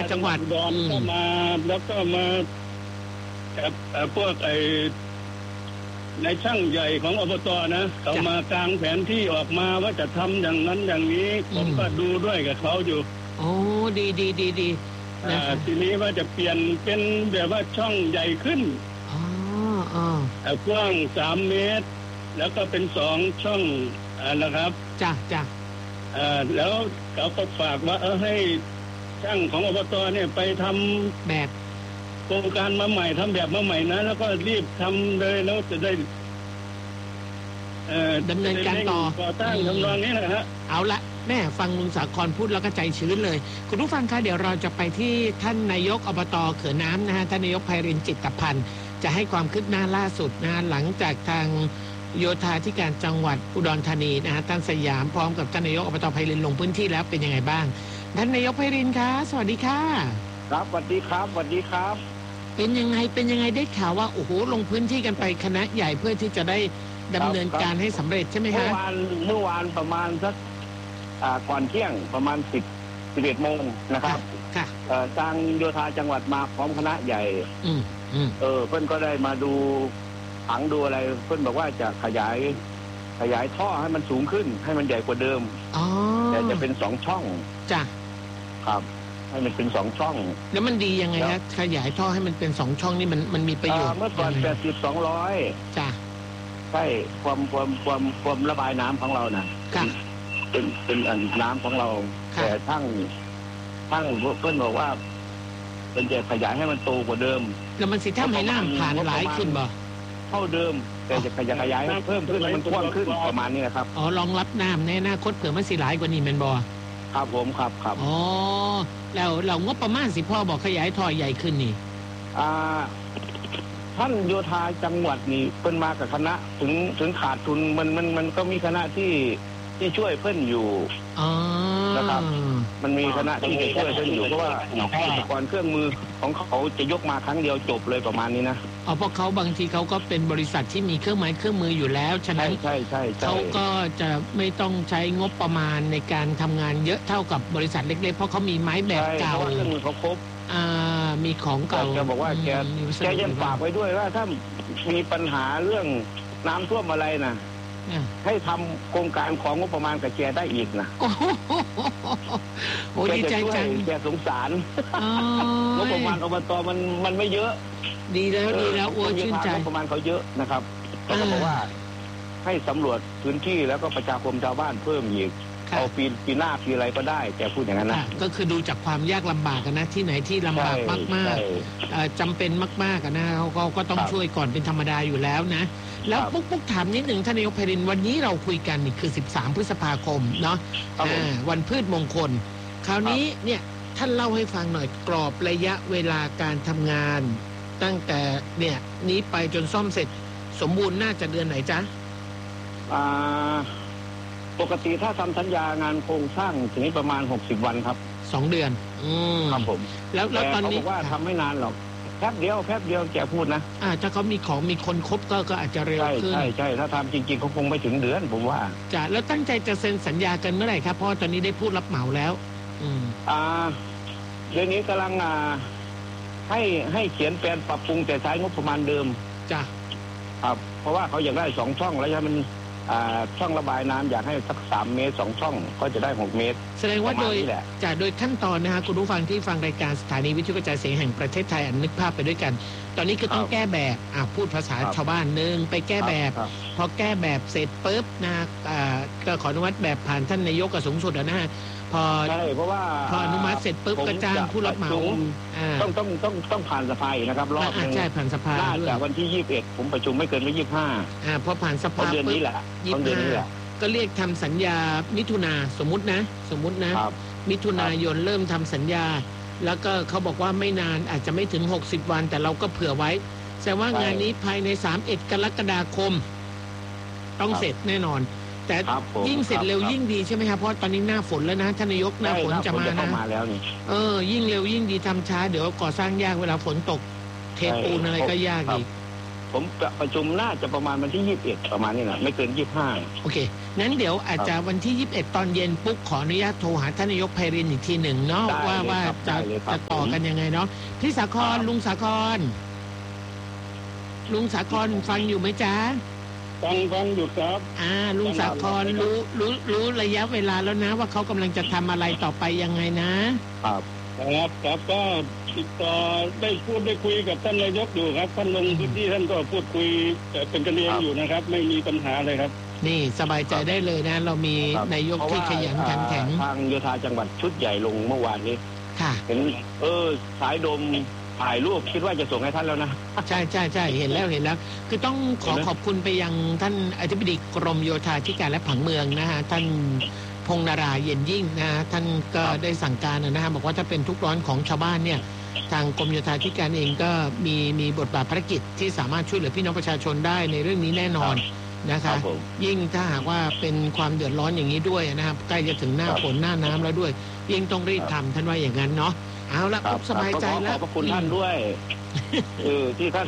จังหวัดดอนก็มาแล้วก็มากับพวกในช่างใหญ่ของอบตนะเขามากางแผนที่ออกมาว่าจะทำอย่างนั้นอย่างนี้ผมก็ดูด้วยกับเขาอยู่โอ้ดีทีนี้ว่าจะเปลี่ยนเป็นแบบว่าช่องใหญ่ขึ้นกว้าง3 เมตรแล้วก็เป็น2 ช่องนะครับจ้ะแล้วเขาก็ฝากว่าให้ช่างของอบตเนี่ยไปทำแบบโครงการมาใหม่ทำแบบมาใหม่นะแล้วก็รีบทำเลยแล้วจะได้ดำเนินการต่อตั้งทำนองนี้นะฮะเอาละแม่ฟังลุงสาครพูดแล้วก็ใจชื้นเลยคุณผู้ฟังคะเดี๋ยวเราจะไปที่ท่านนายกอบต.เขือน้ำนะฮะท่านนายกไพรินทร์จิตตพันธ์จะให้ความคืบหน้าล่าสุดนะหลังจากทางโยธาธิการจังหวัดอุดรธานีนะฮะท่านสยามพร้อมกับท่านนายกอบต.ไพรินทร์ลงพื้นที่แล้วเป็นยังไงบ้างท่านนายกไพรินทร์คะสวัสดีค่ะครับสวัสดีครับเป็นยังไงได้ข่าวว่าโอ้โหลงพื้นที่กันไปคณะใหญ่เพื่อที่จะได้ดำเนินการให้สำเร็จใช่ไหมคะเมื่อวานประมาณสักก่อนเที่ยงประมาณ11 โมงนะครับทางโยธาจังหวัดมาพร้อมคณะใหญ่เพื่อนก็ได้มาดูผังดูอะไรเพื่อนบอกว่าจะขยายท่อให้มันสูงขึ้นให้มันใหญ่กว่าเดิมแต่จะเป็น2 ช่องจ้ะครับให้มันเป็น2 ช่องแล้วมันดียังไงฮะขยายท่อให้มันเป็น2 ช่องนี่มันมีประโยชน์เมื่อก่อน80-200 จ้ะใช่ความระบายน้ำของเรานะเป็นน้ำของเราแต่ทั้งเพื่อนบอกว่าเป็นจะขยายให้มันโตกว่าเดิมแล้วมันสิทำให้น้ำผ่านหลายขึ้นบ่เท่าเดิมแต่จะขยายเพิ่มขึ้นให้มันกว้างขึ้นประมาณนี้นะครับรองรับน้ำในอนาคตเผื่อมันสิหลายกว่านี้แม่นบ่ครับผมครับแล้วเรางบประมาณสิพ่อบอกขยายท่อใหญ่ขึ้นนี่ท่านโยธาจังหวัดนี่เพิ่นมากับคณะถึงขาดทุนมันก็มีคณะที่ช่วยเพิ่นอยู่นะครับมันมีคณะที่จะช่วยเพิ่นอยู่เพราะว่าอุปกรณ์เครื่องมือของเขาจะยกมาครั้งเดียวจบเลยประมาณนี้นะเพราะเขาบางทีเขาก็เป็นบริษัทที่มีเครื่องไม้เครื่องมืออยู่แล้วฉะนั้นใช่เขาก็จะไม่ต้องใช้งบประมาณในการทำงานเยอะเท่ากับบริษัทเล็กๆเพราะเขามีไม้แบบเก่าเครื่องมือเขาครบมีของเก่าแกบอกว่าแกยังฝากไว้ด้วยว่าถ้ามีปัญหาเรื่องน้ำท่วมอะไรนะให้ทำโครงการของงบประมาณกับแกได้อีกนะโอ้ดีใจจังแกสงสารงบประมาณอบตมันไม่เยอะดีแล้วโอ้ชื่นใจงบประมาณเขาเยอะนะครับเขาบอกว่าให้สำรวจพื้นที่แล้วก็ประชาคมชาวบ้านเพิ่มอีกเอาปีหน้าปีอะไรก็ได้แกพูดอย่างนั้นนะก็คือดูจากความยากลำบากกันนะที่ไหนที่ลำบากมากๆจำเป็นมากๆกันนะเขาก็ต้องช่วยก่อนเป็นธรรมดาอยู่แล้วนะแล้วปุ๊กถามนิดหนึ่งท่านนายกไพรินทร์วันนี้เราคุยกันนี่คือ13 พฤษภาคมเนาะวันพืชมงคลคราวนี้เนี่ยท่านเล่าให้ฟังหน่อยกรอบระยะเวลาการทำงานตั้งแต่เนี่ยนี้ไปจนซ่อมเสร็จสมบูรณ์น่าจะเดือนไหนจ๊ะปกติถ้าทำสัญญางานโครงสร้างถึงประมาณ60 วันครับ 2 เดือนครับผมแล้วตอนนี้เขาบอกว่าทำไม่นานหรอกแป๊บเดียวแกพูดนะถ้าเขามีของมีคนครบก็อาจจะเร็วขึ้นใช่ถ้าทำจริงๆเขาคงไม่ถึงเดือนผมว่าจ้ะแล้วตั้งใจจะเซ็นสัญญากันเมื่อไหร่ครับเพราะตอนนี้ได้พูดรับเหมาแล้วเรื่องนี้กำลังให้เขียนแผนปรับปรุงแต่ใช้งบประมาณเดิมจ้ะครับเพราะว่าเขาอยากได้2 ช่องแล้วมันช่องระบายน้ำอยากให้สัก3 เมตร2 ช่องก็จะได้6 เมตรแสดงว่าโดยขั้นตอนนะฮะคุณผู้ฟังที่ฟังรายการสถานีวิทยุกระจายเสียงแห่งประเทศไทยนึกภาพไปด้วยกันตอนนี้คือต้องแก้แบบพูดภาษาชาวบ้านไปแก้แบบพอแก้แบบเสร็จปุ๊บนะก็ขออนุมัติแบบผ่านท่านนายกสูงสุดนะฮะใช่เพราะว่าพออนุมัติเสร็จปุ๊บก็จ้างผู้รับเหมาต้องผ่านสภานะครับรอบนึงใช่ผ่านสภาจากวันที่21ผมประชุมไม่เกินวันที่25 พอผ่านสภาเดือนนี้แหละก็เรียกทำสัญญามิถุนาสมมุตินะมิถุนายนเริ่มทำสัญญาแล้วก็เขาบอกว่าไม่นานอาจจะไม่ถึง60 วันแต่เราก็เผื่อไว้แสดงว่างานนี้ภายใน31 กรกฎาคมต้องเสร็จแน่นอนแต่ยิ่งเสร็จเร็วยิ่งดีใช่ไหมครับเพราะตอนนี้หน้าฝนแล้วนะท่านนายกหน้าฝนจะมานะยิ่งเร็วยิ่งดีทำช้าเดี๋ยวก่อสร้างยากเวลาฝนตกเทปูนอะไรก็ยากอีกผมประชุมน่าจะประมาณวันที่21ประมาณนี้แหละไม่เกิน25 โอเคงั้นเดี๋ยวอาจจะวันที่21ตอนเย็นปุ๊บขออนุญาตโทรหาท่านนายกไพรินทร์อีกทีหนึ่งเนาะว่าจะต่อกันยังไงเนาะพี่สาครลุงสาครฟังอยู่ไหมจ๊ะฟังอยู่ครับลุงสาครรู้ระยะเวลาแล้วนะว่าเขากำลังจะทำอะไรต่อไปยังไงนะครับก็ติดต่อได้คุยกับท่านนายกอยู่ครับท่านลงพื้นที่ท่านก็พูดคุยเป็นกันเองอยู่นะครับไม่มีปัญหาเลยครับนี่สบายใจได้เลยนะเรามีนายกที่ขยันขันแข็งทางโยธาจังหวัดชุดใหญ่ลงเมื่อวานนี้ค่ะเห็นสายดมถ่ายรูปคิดว่าจะส่งให้ท่านแล้วนะใช่เห็นแล้วคือต้องขอบคุณไปยังท่านอธิบดีกรมโยธาธิการและผังเมืองนะฮะท่านพงษ์นราเย็นยิ่งนะท่านก็ได้สั่งการนะฮะบอกว่าถ้าเป็นทุกร้อนของชาวบ้านเนี่ยทางกรมโยธาธิการเองก็มีบทบาทภารกิจที่สามารถช่วยเหลือพี่น้องประชาชนได้ในเรื่องนี้แน่นอนนะคะยิ่งถ้าหากว่าเป็นความเดือดร้อนอย่างนี้ด้วยนะครับใกล้จะถึงหน้าฝนหน้าน้ำแล้วด้วยยิ่งต้องรีบทำท่านว่าอย่างนั้นเนาะเอาละสบายใจแล้วขอบคุณท่านด้วยที่ท่าน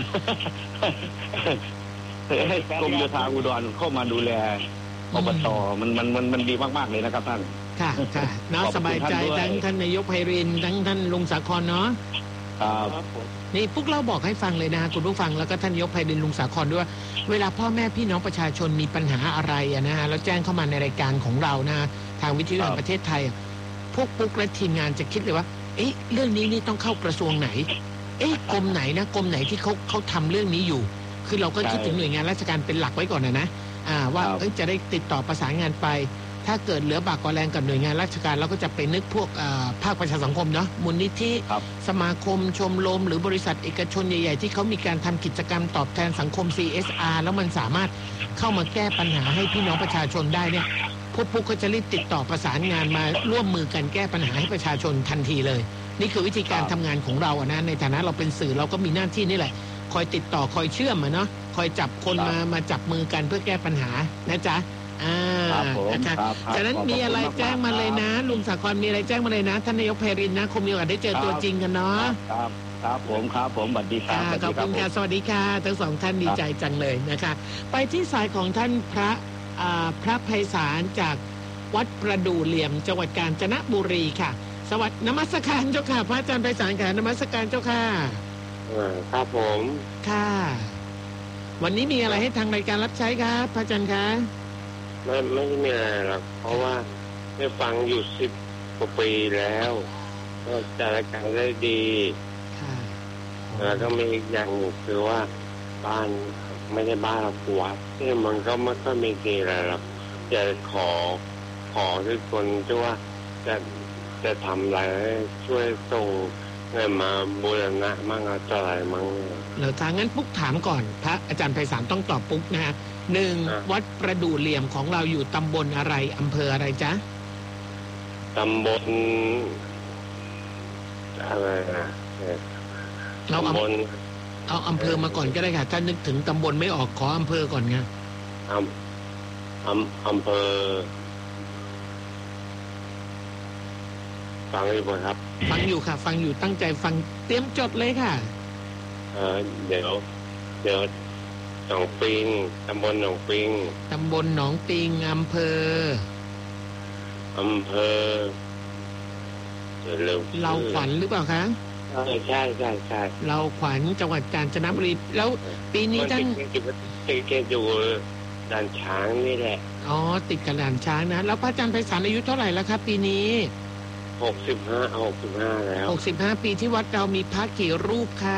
ให้กรมโยธาอุดรเข้ามาดูแลอบต.มันดีมากๆเลยนะครับท่านค่ะเนาะสบายใจทั้งท่านนายกไพรินทร์ทั้งท่านลุงสาครเนาะครับนี่พวกเราบอกให้ฟังเลยนะคุณผู้ฟังแล้วก็ท่านนายกไพรินทร์ลุงสาครด้วยเวลาพ่อแม่พี่น้องประชาชนมีปัญหาอะไรนะฮะแล้วแจ้งเข้ามาในรายการของเรานะทางวิทยุแห่งประเทศไทยพวกปุ๊กและทีมงานจะคิดเลยว่าเรื่องนี้นี่ต้องเข้ากระทรวงไหนกรมไหนที่เขาทำเรื่องนี้อยู่คือเราก็คิดถึงหน่วยงานราชการเป็นหลักไว้ก่อนนะว่าจะได้ติดต่อประสานงานไปถ้าเกิดเหลือบากกว่าแรงกับหน่วยงานราชการเราก็จะไปนึกพวกภาคประชาสังคมเนาะมูลนิธิสมาคมชมรมหรือบริษัทเอกชนใหญ่ๆที่เขามีการทำกิจกรรมตอบแทนสังคม CSR แล้วมันสามารถเข้ามาแก้ปัญหาให้พี่น้องประชาชนได้เนี่ยพวกเขาจะรีบติดต่อประสานงานมาร่วมมือกันแก้ปัญหาให้ประชาชนทันทีเลยนี่คือวิธีการทำงานของเรานะในฐานะเราเป็นสื่อเราก็มีหน้าที่นี่แหละคอยติดต่อคอยเชื่อมเนาะคอยจับคนมาจับมือกันเพื่อแก้ปัญหานะจ๊ะนะคะฉะนั้นมีอะไรแจ้งมาเลยนะลุงสาครมีอะไรแจ้งมาเลยนะท่านนายกไพรินทร์นะคงมีโอกาสได้เจอตัวจริงกันเนาะครับผมสวัสดีครับขอบคุณค่ะสวัสดีค่ะทั้งสองท่านดีใจจังเลยนะคะไปที่สายของท่านพระไพศาลจากวัดประดู่เหลี่ยมจังหวัดกาญจนบุรีค่ะสวัสดีนมัสการเจ้าค่ะพระอาจารย์ไพศาลค่ะนมัสการเจ้าค่ะครับผมค่ะวันนี้มีอะไรให้ทางรายการรับใช้ครับพระอาจารย์คะไม่มีอะไรหรอกเพราะว่าได้ฟังอยู่10 กว่าปีแล้วก็จัดรายการได้ดีแล้วก็มีอีกอย่างคือว่าบ้านไม่ได้บ้านเราวัดที่มันก็ไม่ค่อยมีดีอะไรหรอกจะขอทุกคนที่ว่าจะทำอะไรช่วยส่งเงินมาบูรณะมั่งอะไรมั่งแล้วทางนั้นปุ๊กถามก่อนพระอาจารย์ไพศาลต้องตอบปุ๊กนะ1วัดประดู่เหลี่ยมของเราอยู่ตำบลอะไรอำเภออะไรจ๊ะตำบลอะไรนะเราเอาอำเภอมาก่อนก็ได้ค่ะถ้านึกถึงตำบลไม่ออกขออำเภอก่อนไงอำเภอฟังอยู่ป่ะครับฟังอยู่ค่ะฟังอยู่ตั้งใจฟังเตรียมจดเลยค่ะเดี๋ยวหนองปิงตำบลหนองปิงอำเภอเราขวัญหรือเปล่าคะใช่เราขวัญจังหวัดกาญจนบุรีแล้วปีนี้ท่านอยู่ด่านช้างนี่แหละติดกับด่านช้างนะแล้วพระอาจารย์ไพศาลอายุเท่าไหร่แล้วครับปีนี้ 65แล้ว 65ปีที่วัดเรามีพระกี่รูปคะ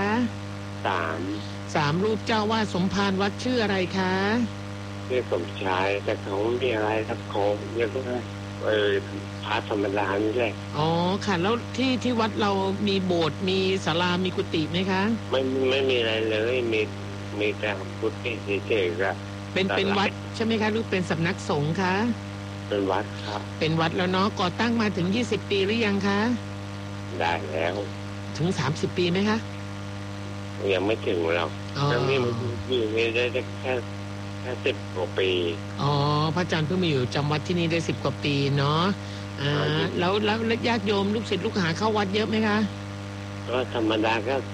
3รูปเจ้าวาดสมภารวัดชื่ออะไรคะชื่อสมชายแต่เขาไม่มีอะไรสักของเยอะก็พระธรรมดานี่แหละค่ะแล้วที่วัดเรามีโบสถ์มีศาลามีกุฏิไหมคะไม่มีอะไรเลยมีแต่กุฏิเฉยๆครับเป็นวัดใช่ไหมคะหรือเป็นสำนักสงฆ์คะเป็นวัดครับเป็นวัดแล้วเนาะก่อตั้งมาถึง20 ปีหรือยังคะได้แล้วถึง30 ปีไหมคะยังไม่ถึงหรอกแล้วนี่มันอยู่นี่ได้แค่10 กว่าปีพระอาจารย์เพิ่งมาอยู่จำวัดที่นี่ได้10 กว่าปีเนาะแล้วญาติโยมลูกศิษย์ลูกหาเข้าวัดเยอะไหมคะก็ธรรมดาก็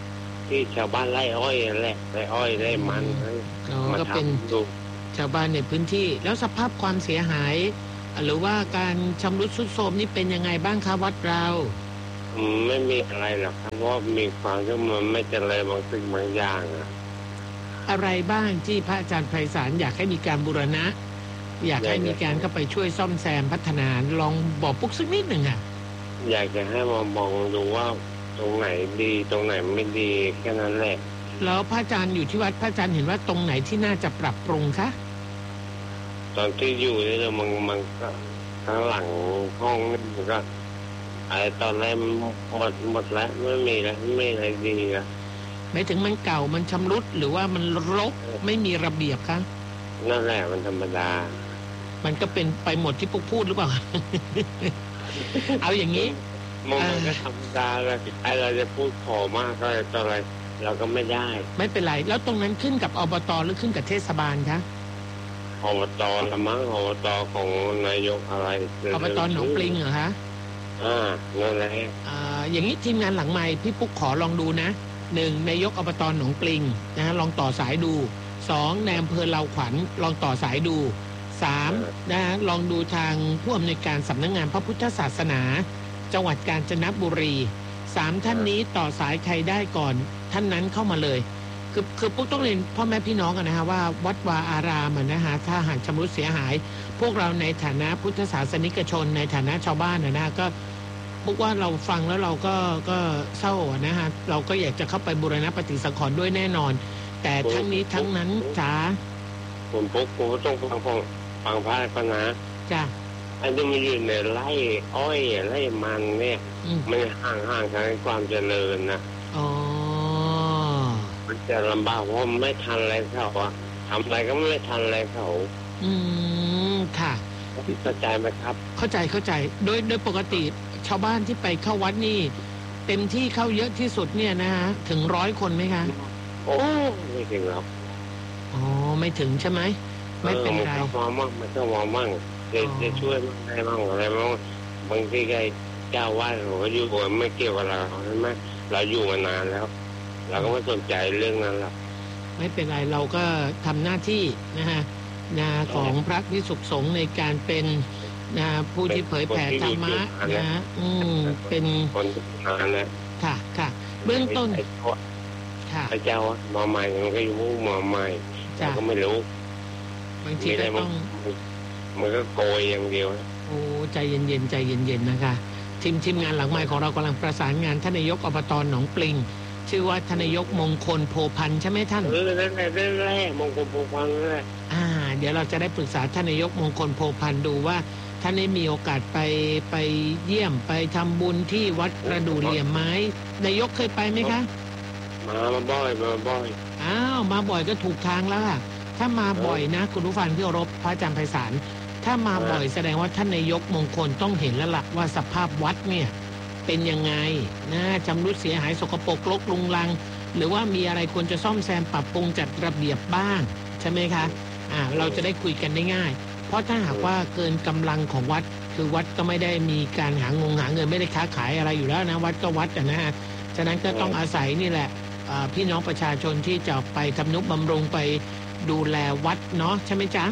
ที่ชาวบ้านไร่อ้อยแหละไร่อ้อยไร่มันก็เป็นชาวบ้านในพื้นที่แล้วสภาพความเสียหายหรือว่าการชำรุดทรุดโทรมนี่เป็นยังไงบ้างคะวัดเราไม่มีอะไรหรอกครับเพราะมีความที่มันไม่เจริญบางสิ่งบางอย่างอะไรบ้างที่พระอาจารย์ไพศาลอยากให้มีการบูรณะอยากให้มีการเข้าไปช่วยซ่อมแซมพัฒนาลองบอกปุ๊กสักนิดหนึ่งอยากจะให้มองดูว่าตรงไหนดีตรงไหนไม่ดีแค่นั้นแหละแล้วพระอาจารย์อยู่ที่วัดพระอาจารย์เห็นว่าตรงไหนที่น่าจะปรับปรุงคะตอนที่อยู่นี่มันก็ข้างหลังห้องนี่มันก็ตอนแรกหมดแล้วไม่มีแล้วไม่อะไรดีอะไม่ถึงมันเก่ามันชำรุดหรือว่ามันรกไม่มีระเบียบคะนั่นแหละมันธรรมดามันก็เป็นไปหมดที่พูดหรือเปล่า เอาอย่างนี้มันก็ธรรมดาเลยเราจะพูดขอมากก็อะไรเราก็ไม่ได้ไม่เป็นไรแล้วตรงนั้นขึ้นกับอบตหรือขึ้นกับเทศบาลคะอบตละมั้งอบตของนายกอะไรอบตหนองปลิงเหรอคะนั่นแหละอย่างนี้ทีมงานหลังไมค์พี่ปุ๊กขอลองดูนะ1นายกอบตหนองปลิงนะฮะลองต่อสายดู2ในอำเภอเลาขวัญลองต่อสายดู3นะฮะลองดูทางผู้อำนวยการสำนักงานพระพุทธศาสนาจังหวัดกาญจนบุรี3ท่านนี้ต่อสายใครได้ก่อนท่านนั้นเข้ามาเลยคือปุ๊กต้องเรียนพ่อแม่พี่น้องกันนะฮะว่าวัดวาอารามนะฮะถ้าหากชำรุดเสียหายพวกเราในฐานะพุทธศาสนิกชนในฐานะชาวบ้านนะก็ปุ๊กว่าเราฟังแล้วเราก็เศร้านะฮะเราก็อยากจะเข้าไปบูรณะปฏิสังขรณ์ด้วยแน่นอนแต่ทั้งนี้ทั้งนั้นจ้าผมปุ๊กต้องฟังพระก็นะจ้าอันนี้มันอยู่ในไร่อ้อยไร่มันเนี่ยมันห่างทางความเจริญนะมันจะลำบากเพราะไม่ทันอะไรเขาทำอะไรก็ไม่ทันอะไรเขาค่ะเข้าใจไหมครับเข้าใจโดยปกติชาวบ้านที่ไปเข้าวัดนี่เต็มที่เข้าเยอะที่สุดเนี่ยนะฮะถึง100 คนไหมคะโอ้ไม่ถึงหรอกไม่ถึงใช่ไหมไม่เป็นไรมันก็มองมั่งจะช่วยมั่งได้บ้างอะไรบ้างบางทีไอ้เจ้าวาดเขาก็อยู่ไม่เกี่ยวกับเราใช่ไหมเราอยู่มานานแล้วเราก็ไม่สนใจเรื่องนั้นหรอกไม่เป็นไรเราก็ทำหน้าที่นะฮะของพระภิกษุสงฆ์ในการเป็นผู้ที่เผยแผ่ธรรมะนะเป็นคนนั้นนะค่ะเบื้องต้นค่ะพระเจ้ามาใหม่มันก็อยู่มาใหม่เราก็ไม่รู้บางทีก็ต้องมันก็โกยอย่างเดียวโอ้ใจเย็นนะคะทีมงานหลังไมค์ของเรากำลังประสานงานท่านนายกอบตหนองปลิงชื่อว่าท่านนายกมงคลโพพันธ์ใช่ไหมท่านแรกมงคลโพพันธ์แรกเดี๋ยวเราจะได้ปรึกษาท่านนายกมงคลโพพันธ์ดูว่าท่านได้มีโอกาสไปเยี่ยมไปทำบุญที่วัดประดู่เหลี่ยมไม้นายกเคยไปไหมคะมาบ่อยมาบ่อยก็ถูกทางแล้วถ้ามาบ่อยนะคุณผู้ฟังที่เคารพพระอาจารย์ไพศาลถ้ามาบ่อยแสดงว่าท่านนายกมงคลต้องเห็นแล้วล่ะว่าสภาพวัดเนี่ยเป็นยังไงนะชำรุดเสียหายสกปรกรกรุงรังหรือว่ามีอะไรควรจะซ่อมแซมปรับปรุงจัดระเบียบบ้างใช่ไหมคะเราจะได้คุยกันได้ง่ายเพราะถ้าหากว่าเกินกำลังของวัดคือวัดก็ไม่ได้มีการหาเงินไม่ได้ค้าขายอะไรอยู่แล้วนะวัดก็วัดนะฮะฉะนั้นก็ต้องอาศัยนี่แหละพี่น้องประชาชนที่จะไปทำนุบำรุงไปดูแลวัดเนาะใช่ไหมจ๊ะ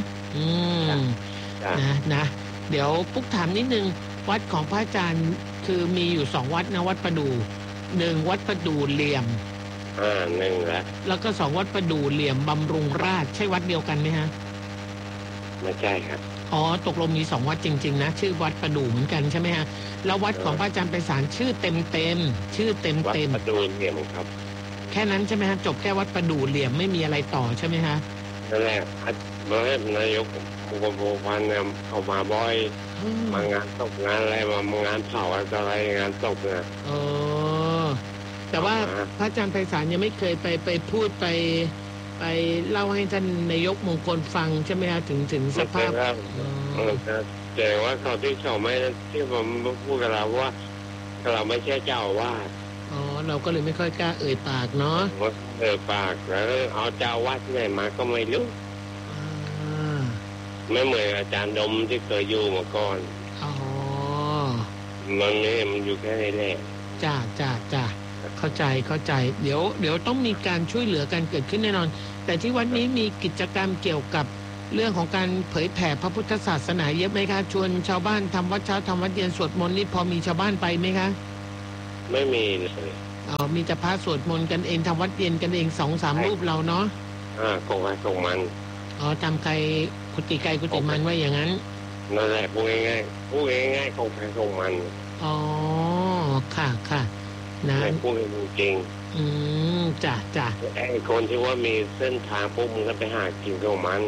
นะเดี๋ยวปุ๊กถามนิดนึงวัดของพระอาจารย์คือมีอยู่2วัดนะวัดประดู่1วัดประดู่เหลี่ยมแล้วก็2วัดประดู่เหลี่ยมบำรุงราษฎร์ใช่วัดเดียวกันไหมฮะไม่ใช่ครับตกลงมี2วัดจริงๆนะชื่อวัดประดู่เหมือนกันใช่ไหมฮะแล้ววัดของพระอาจารย์ไพศาลชื่อเต็มวัดประดู่เหลี่ยมครับแค่นั้นใช่ไหมฮะจบแค่วัดประดู่เหลี่ยมไม่มีอะไรต่อใช่ไหมฮะนั่นแหละนายกมงคลโพพันธ์เนี่ยเขามาบ่อยมางานศพงานอะไรมางานเผาอะไรงานศพเนี่ยแต่ว่าพระอาจารย์ไพศาลยังไม่เคยไปพูดไปเล่าให้ท่านนายกมงคลฟังใช่ไหมฮะถึงสภาพแต่ว่าเขาที่เขาไม่ที่ผมพูดกับเราว่าเราไม่ใช่เจ้าอาวาสเราก็เลยไม่ค่อยกล้าเอ่ยปากเนาะปากแล้วเอาเจ้าวัดไหนมาก็ไม่รู้ไม่เหมือนอาจารย์ดมที่เคยอยู่มาก่อนมันอยู่แค่นี้แหละจ้าเข้าใจเดี๋ยวต้องมีการช่วยเหลือกันเกิดขึ้นแน่นอนแต่ที่วัดนี้มีกิจกรรมเกี่ยวกับเรื่องของการเผยแผ่พระพุทธศาสนาเยอะไหมคะชวนชาวบ้านทำวัดเช้าทำวัดเย็นสวดมนต์นี่พอมีชาวบ้านไปไหมคะไม่มีเลยมีแต่พระสวดมนต์กันเองทำวัดเย็นกันเอง 2-3 รูปเราเนาะคงคงมันจำใครกุฏิไกลกุฏิมันไว้อย่างนั้นนั่นแหละพูดง่ายๆคงใครคงมันค่ะนะพูดจริงจ้ะไอ้คนที่ว่ามีเส้นทางพวกมึงก็ไปหากินของมัน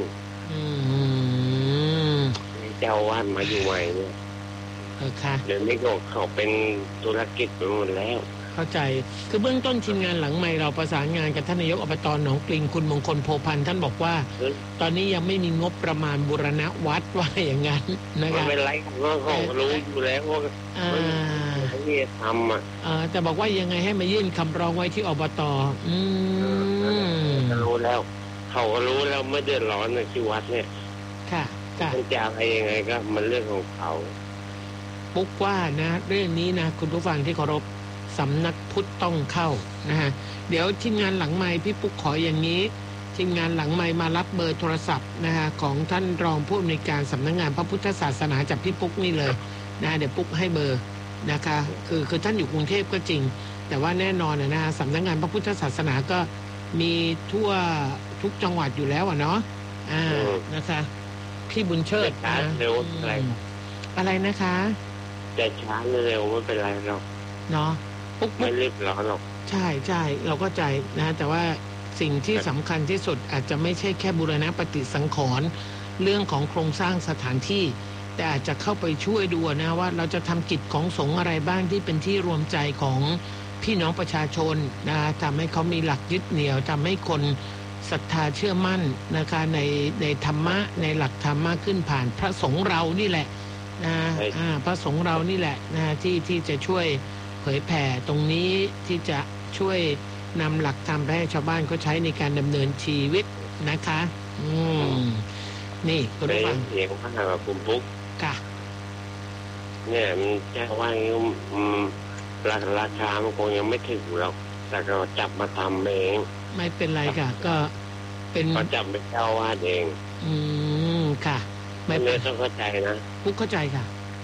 เจ้าวัดมาอยู่ใหม่เนี่ยค่ะเดี๋ยวนี้เขาเป็นธุรกิจไปหมดแล้วเข้าใจคือเบื้องต้นทีมงานหลังใหม่เราประสานงานกับท่านนายกอบต.หนองปลิงคุณมงคลโพพันธ์ท่านบอกว่าตอนนี้ยังไม่มีงบประมาณบูรณะวัดว่าอย่างนั้นนะครับไม่เป็นไรเขารู้อยู่แล้วว่าที่ทำแต่บอกว่ายังไงให้มายื่นคำร้องไว้ที่อบต. รู้แล้วเขาก็รู้แล้วไม่เดือดร้อนในที่วัดเนี่ยค่ะมันจะอะไรยังไงก็มันเรื่องของเขาปุ๊กว่านะเรื่องนี้นะคุณผู้ฟังที่เคารพสำนักพุทธต้องเข้านะฮะเดี๋ยวทีมงานหลังไมค์พี่ปุ๊กขออย่างนี้ทีมงานหลังไมค์มารับเบอร์โทรศัพท์นะฮะของท่านรองผู้อำนวยการสำนักงานพระพุทธศาสนาจากพี่ปุ๊กนี่เลยนะเดี๋ยวปุ๊กให้เบอร์นะคะคือท่านอยู่กรุงเทพก็จริงแต่ว่าแน่นอนนะฮะสำนักงานพระพุทธศาสนาก็มีทั่วทุกจังหวัดอยู่แล้วเนาะนะคะพี่บุญเชิดเร็วอะไรนะคะจะช้าเร็วไม่เป็นไรหรอกเนาะไม่รีบร้อนหรอกใช่เราก็ใจนะแต่ว่าสิ่งที่สำคัญที่สุดอาจจะไม่ใช่แค่บูรณะปฏิสังขรณ์เรื่องของโครงสร้างสถานที่แต่อาจจะเข้าไปช่วยดูนะว่าเราจะทำกิจของสงฆ์อะไรบ้างที่เป็นที่รวมใจของพี่น้องประชาชนนะทำให้เขามีหลักยึดเหนี่ยวทำให้คนศรัทธาเชื่อมั่นนะคะในธรรมะในหลักธรรมมากขึ้นผ่านพระสงฆ์เรานี่แหละนะพระสงฆ์เรานี่แหละนะที่จะช่วยเผยแผ่ตรงนี้ที่จะช่วยนำหลักธรรมไปให้ชาวบ้านเขาใช้ในการดำเนินชีวิตนะคะนี่คุณผู้ฟังเสียงพระนาคุณปุ๊กค่ะเนี่ยมันแจ้งว่าราคามันคงยังไม่ถึงหรอกแต่ก็จับมาทำเองไม่เป็นไรค่ะก็เป็นเขาจับเป็นเจ้าวาดเองค่ะไม่ต้องเข้าใจนะปุ๊กเข้าใจค่ะ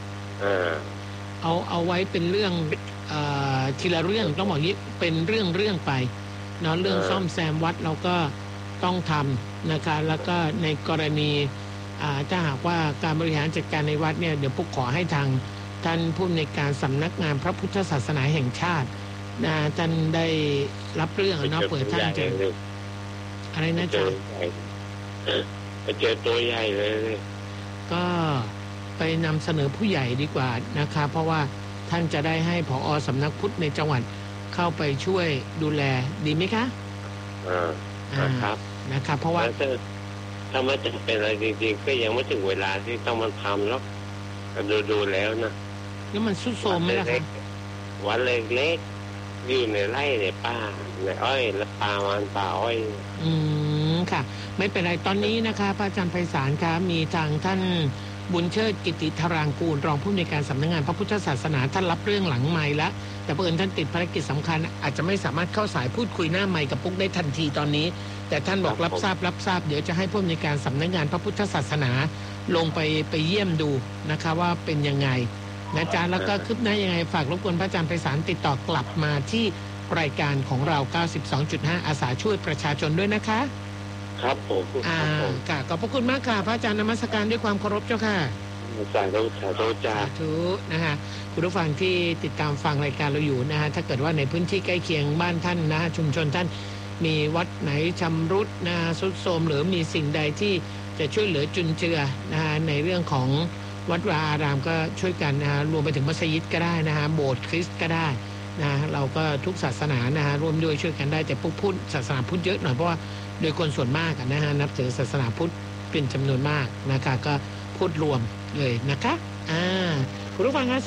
เอาไว้เป็นเรื่องทีละเรื่องต้องบอกนี้เป็นเรื่องไปเนาะเรื่องซ่อมแซมวัดเราก็ต้องทำนะคะแล้วก็ในกรณีถ้าหากว่าการบริหารจัดการในวัดเนี่ยเดี๋ยวปุ๊กขอให้ทางท่านผู้ในการสำนักงานพระพุทธศาสนาแห่งชาติท่านได้รับเรื่องเนาะเปิดท่านจะอะไรนะจ๊ะเจอตัวใหญ่เลยก็ไปนำเสนอผู้ใหญ่ดีกว่านะคะเพราะว่าท่านจะได้ให้ผอ.สำนักพุทธในจังหวัดเข้าไปช่วยดูแลดีไหมคะครับนะครับเพราะว่าถ้าไม่จะเป็นอะไรจริงๆก็ยังไม่ถึงเวลาที่ต้องมันทำแล้วดูแล้วนะแล้วมันสุดโทรมไหมล่ะคะวัดเล็กๆอยู่ในไร่ในป่าในอ้อยและป่าอ้อยค่ะไม่เป็นไรตอนนี้นะคะพระอาจารย์ไพศาลคะมีทางท่านบุญเชิดกิติธารางกูลรองผู้อำนวยการสำนักงานพระพุทธศาสนาท่านรับเรื่องหลังไมค์แล้วแต่เผอิญท่านติดภารกิจสำคัญอาจจะไม่สามารถเข้าสายพูดคุยหน้าไมค์กับปุ๊กได้ทันทีตอนนี้แต่ท่านบอกรับทราบเดี๋ยวจะให้ผู้อำนวยการสำนักงานพระพุทธศาสนาลงไปเยี่ยมดูนะคะว่าเป็นยังไงนะจ๊ะแล้วก็คืบหน้ายังไงฝากรบกวนพระอาจารย์ไพศาลติดต่อกลับมาที่รายการของเรา 92.5 อาสาช่วยประชาชนด้วยนะคะครับผมค่ะขอบพระคุณมากค่ะพระอาจารย์นมัสการด้วยความเคารพเจ้าค่ะสาธุจ้านะคะคุณผู้ฟังที่ติดตามฟังรายการเราอยู่นะฮะถ้าเกิดว่าในพื้นที่ใกล้เคียงบ้านท่านนะชุมชนท่านมีวัดไหนชำรุดนะทรุดโทรมหรือมีสิ่งใดที่จะช่วยเหลือจุนเจือนะฮะในเรื่องของวัดวาอารามก็ช่วยกันนะฮะรวมไปถึงมัสยิดก็ได้นะฮะโบสถ์คริสต์ก็ได้นะเราก็ทุกศาสนานะฮะร่วมด้วยช่วยกันได้แต่พวกพุทธศาสนาพุทธเยอะหน่อยเพราะว่าโดยคนส่วนมากนะฮะนับถือศาสนาพุทธเป็นจำนวนมากนะคะก็พูดรวมเลยนะคะคุณผู้ฟังคะ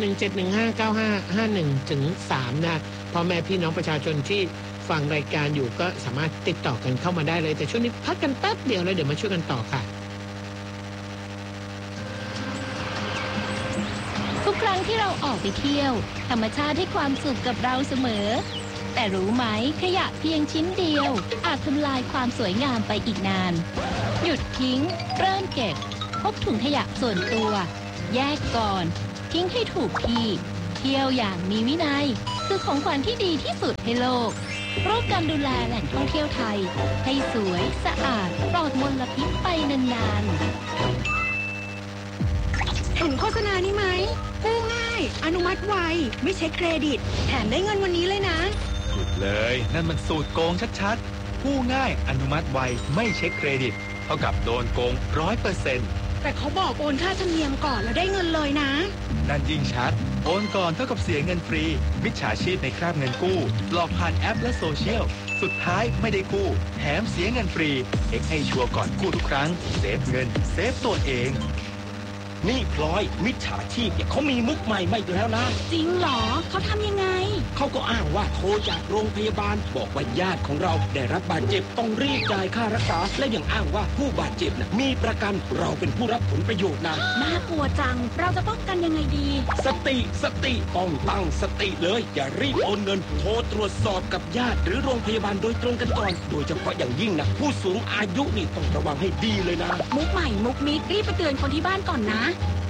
0817159551-3นะพ่อแม่พี่น้องประชาชนที่ฟังรายการอยู่ก็สามารถติดต่อกันเข้ามาได้เลยแต่ช่วงนี้พักกันแป๊บเดียวแล้วเดี๋ยวมาช่วยกันต่อค่ะทุกครั้งที่เราออกไปเที่ยวธรรมชาติให้ความสุขกับเราเสมอแต่รู้ไหมขยะเพียงชิ้นเดียวอาจทำลายความสวยงามไปอีกนานหยุดทิ้งเริ่มเก็บพบถุงขยะส่วนตัวแยกก่อนทิ้งให้ถูกที่เที่ยวอย่างมีวินัยคือของขวัญที่ดีที่สุดให้โลกร่วมกันดูแลแหล่งท่องเที่ยวไทยให้สวยสะอาดปลอดมลพิษไปนานๆเห็นโฆษณานี้ไหมกู้ง่ายอนุมัติไวไม่เช็คเครดิตแถมได้เงินวันนี้เลยนะหยุดเลยนั่นมันสูตรโกงชัดๆกู้ง่ายอนุมัติไวไม่เช็คเครดิตเท่ากับโดนโกง 100% แต่เขาบอกโอนค่าธรรมเนียมก่อนแล้วได้เงินเลยนะนั่นยิ่งชัดโอนก่อนเท่ากับเสียเงินฟรีมิจฉาชีพในคราบเงินกู้หลอกผ่านแอปและโซเชียลสุดท้ายไม่ได้กู้แถมเสียเงินฟรีเช็คให้ชัวร์ก่อนกู้ทุกครั้งเซฟเงินเซฟตัวเองนี่พลอยมิจฉาชีพเนี่ยเขามีมุกใหม่มาอีกแล้วนะจริงเหรอเขาทำยังไงเขาก็อ้างว่าโทรจากโรงพยาบาลบอกว่าญาติของเราได้รับบาดเจ็บต้องรีบจ่ายค่ารักษาและยังอ้างว่าผู้บาดเจ็บนะมีประกันเราเป็นผู้รับผลประโยชน์นะน่ากลัวจังเราจะป้องกันยังไงดีสติต้องตั้งสติเลยอย่ารีบโอนเงินโทรตรวจสอบกับญาติหรือโรงพยาบาลโดยตรงกันก่อนโดยเฉพาะอย่างยิ่งนะผู้สูงอายุนี่ต้องระวังให้ดีเลยนะมุกใหม่มุกมิดรีบไปเตือนคนที่บ้านก่อนนะ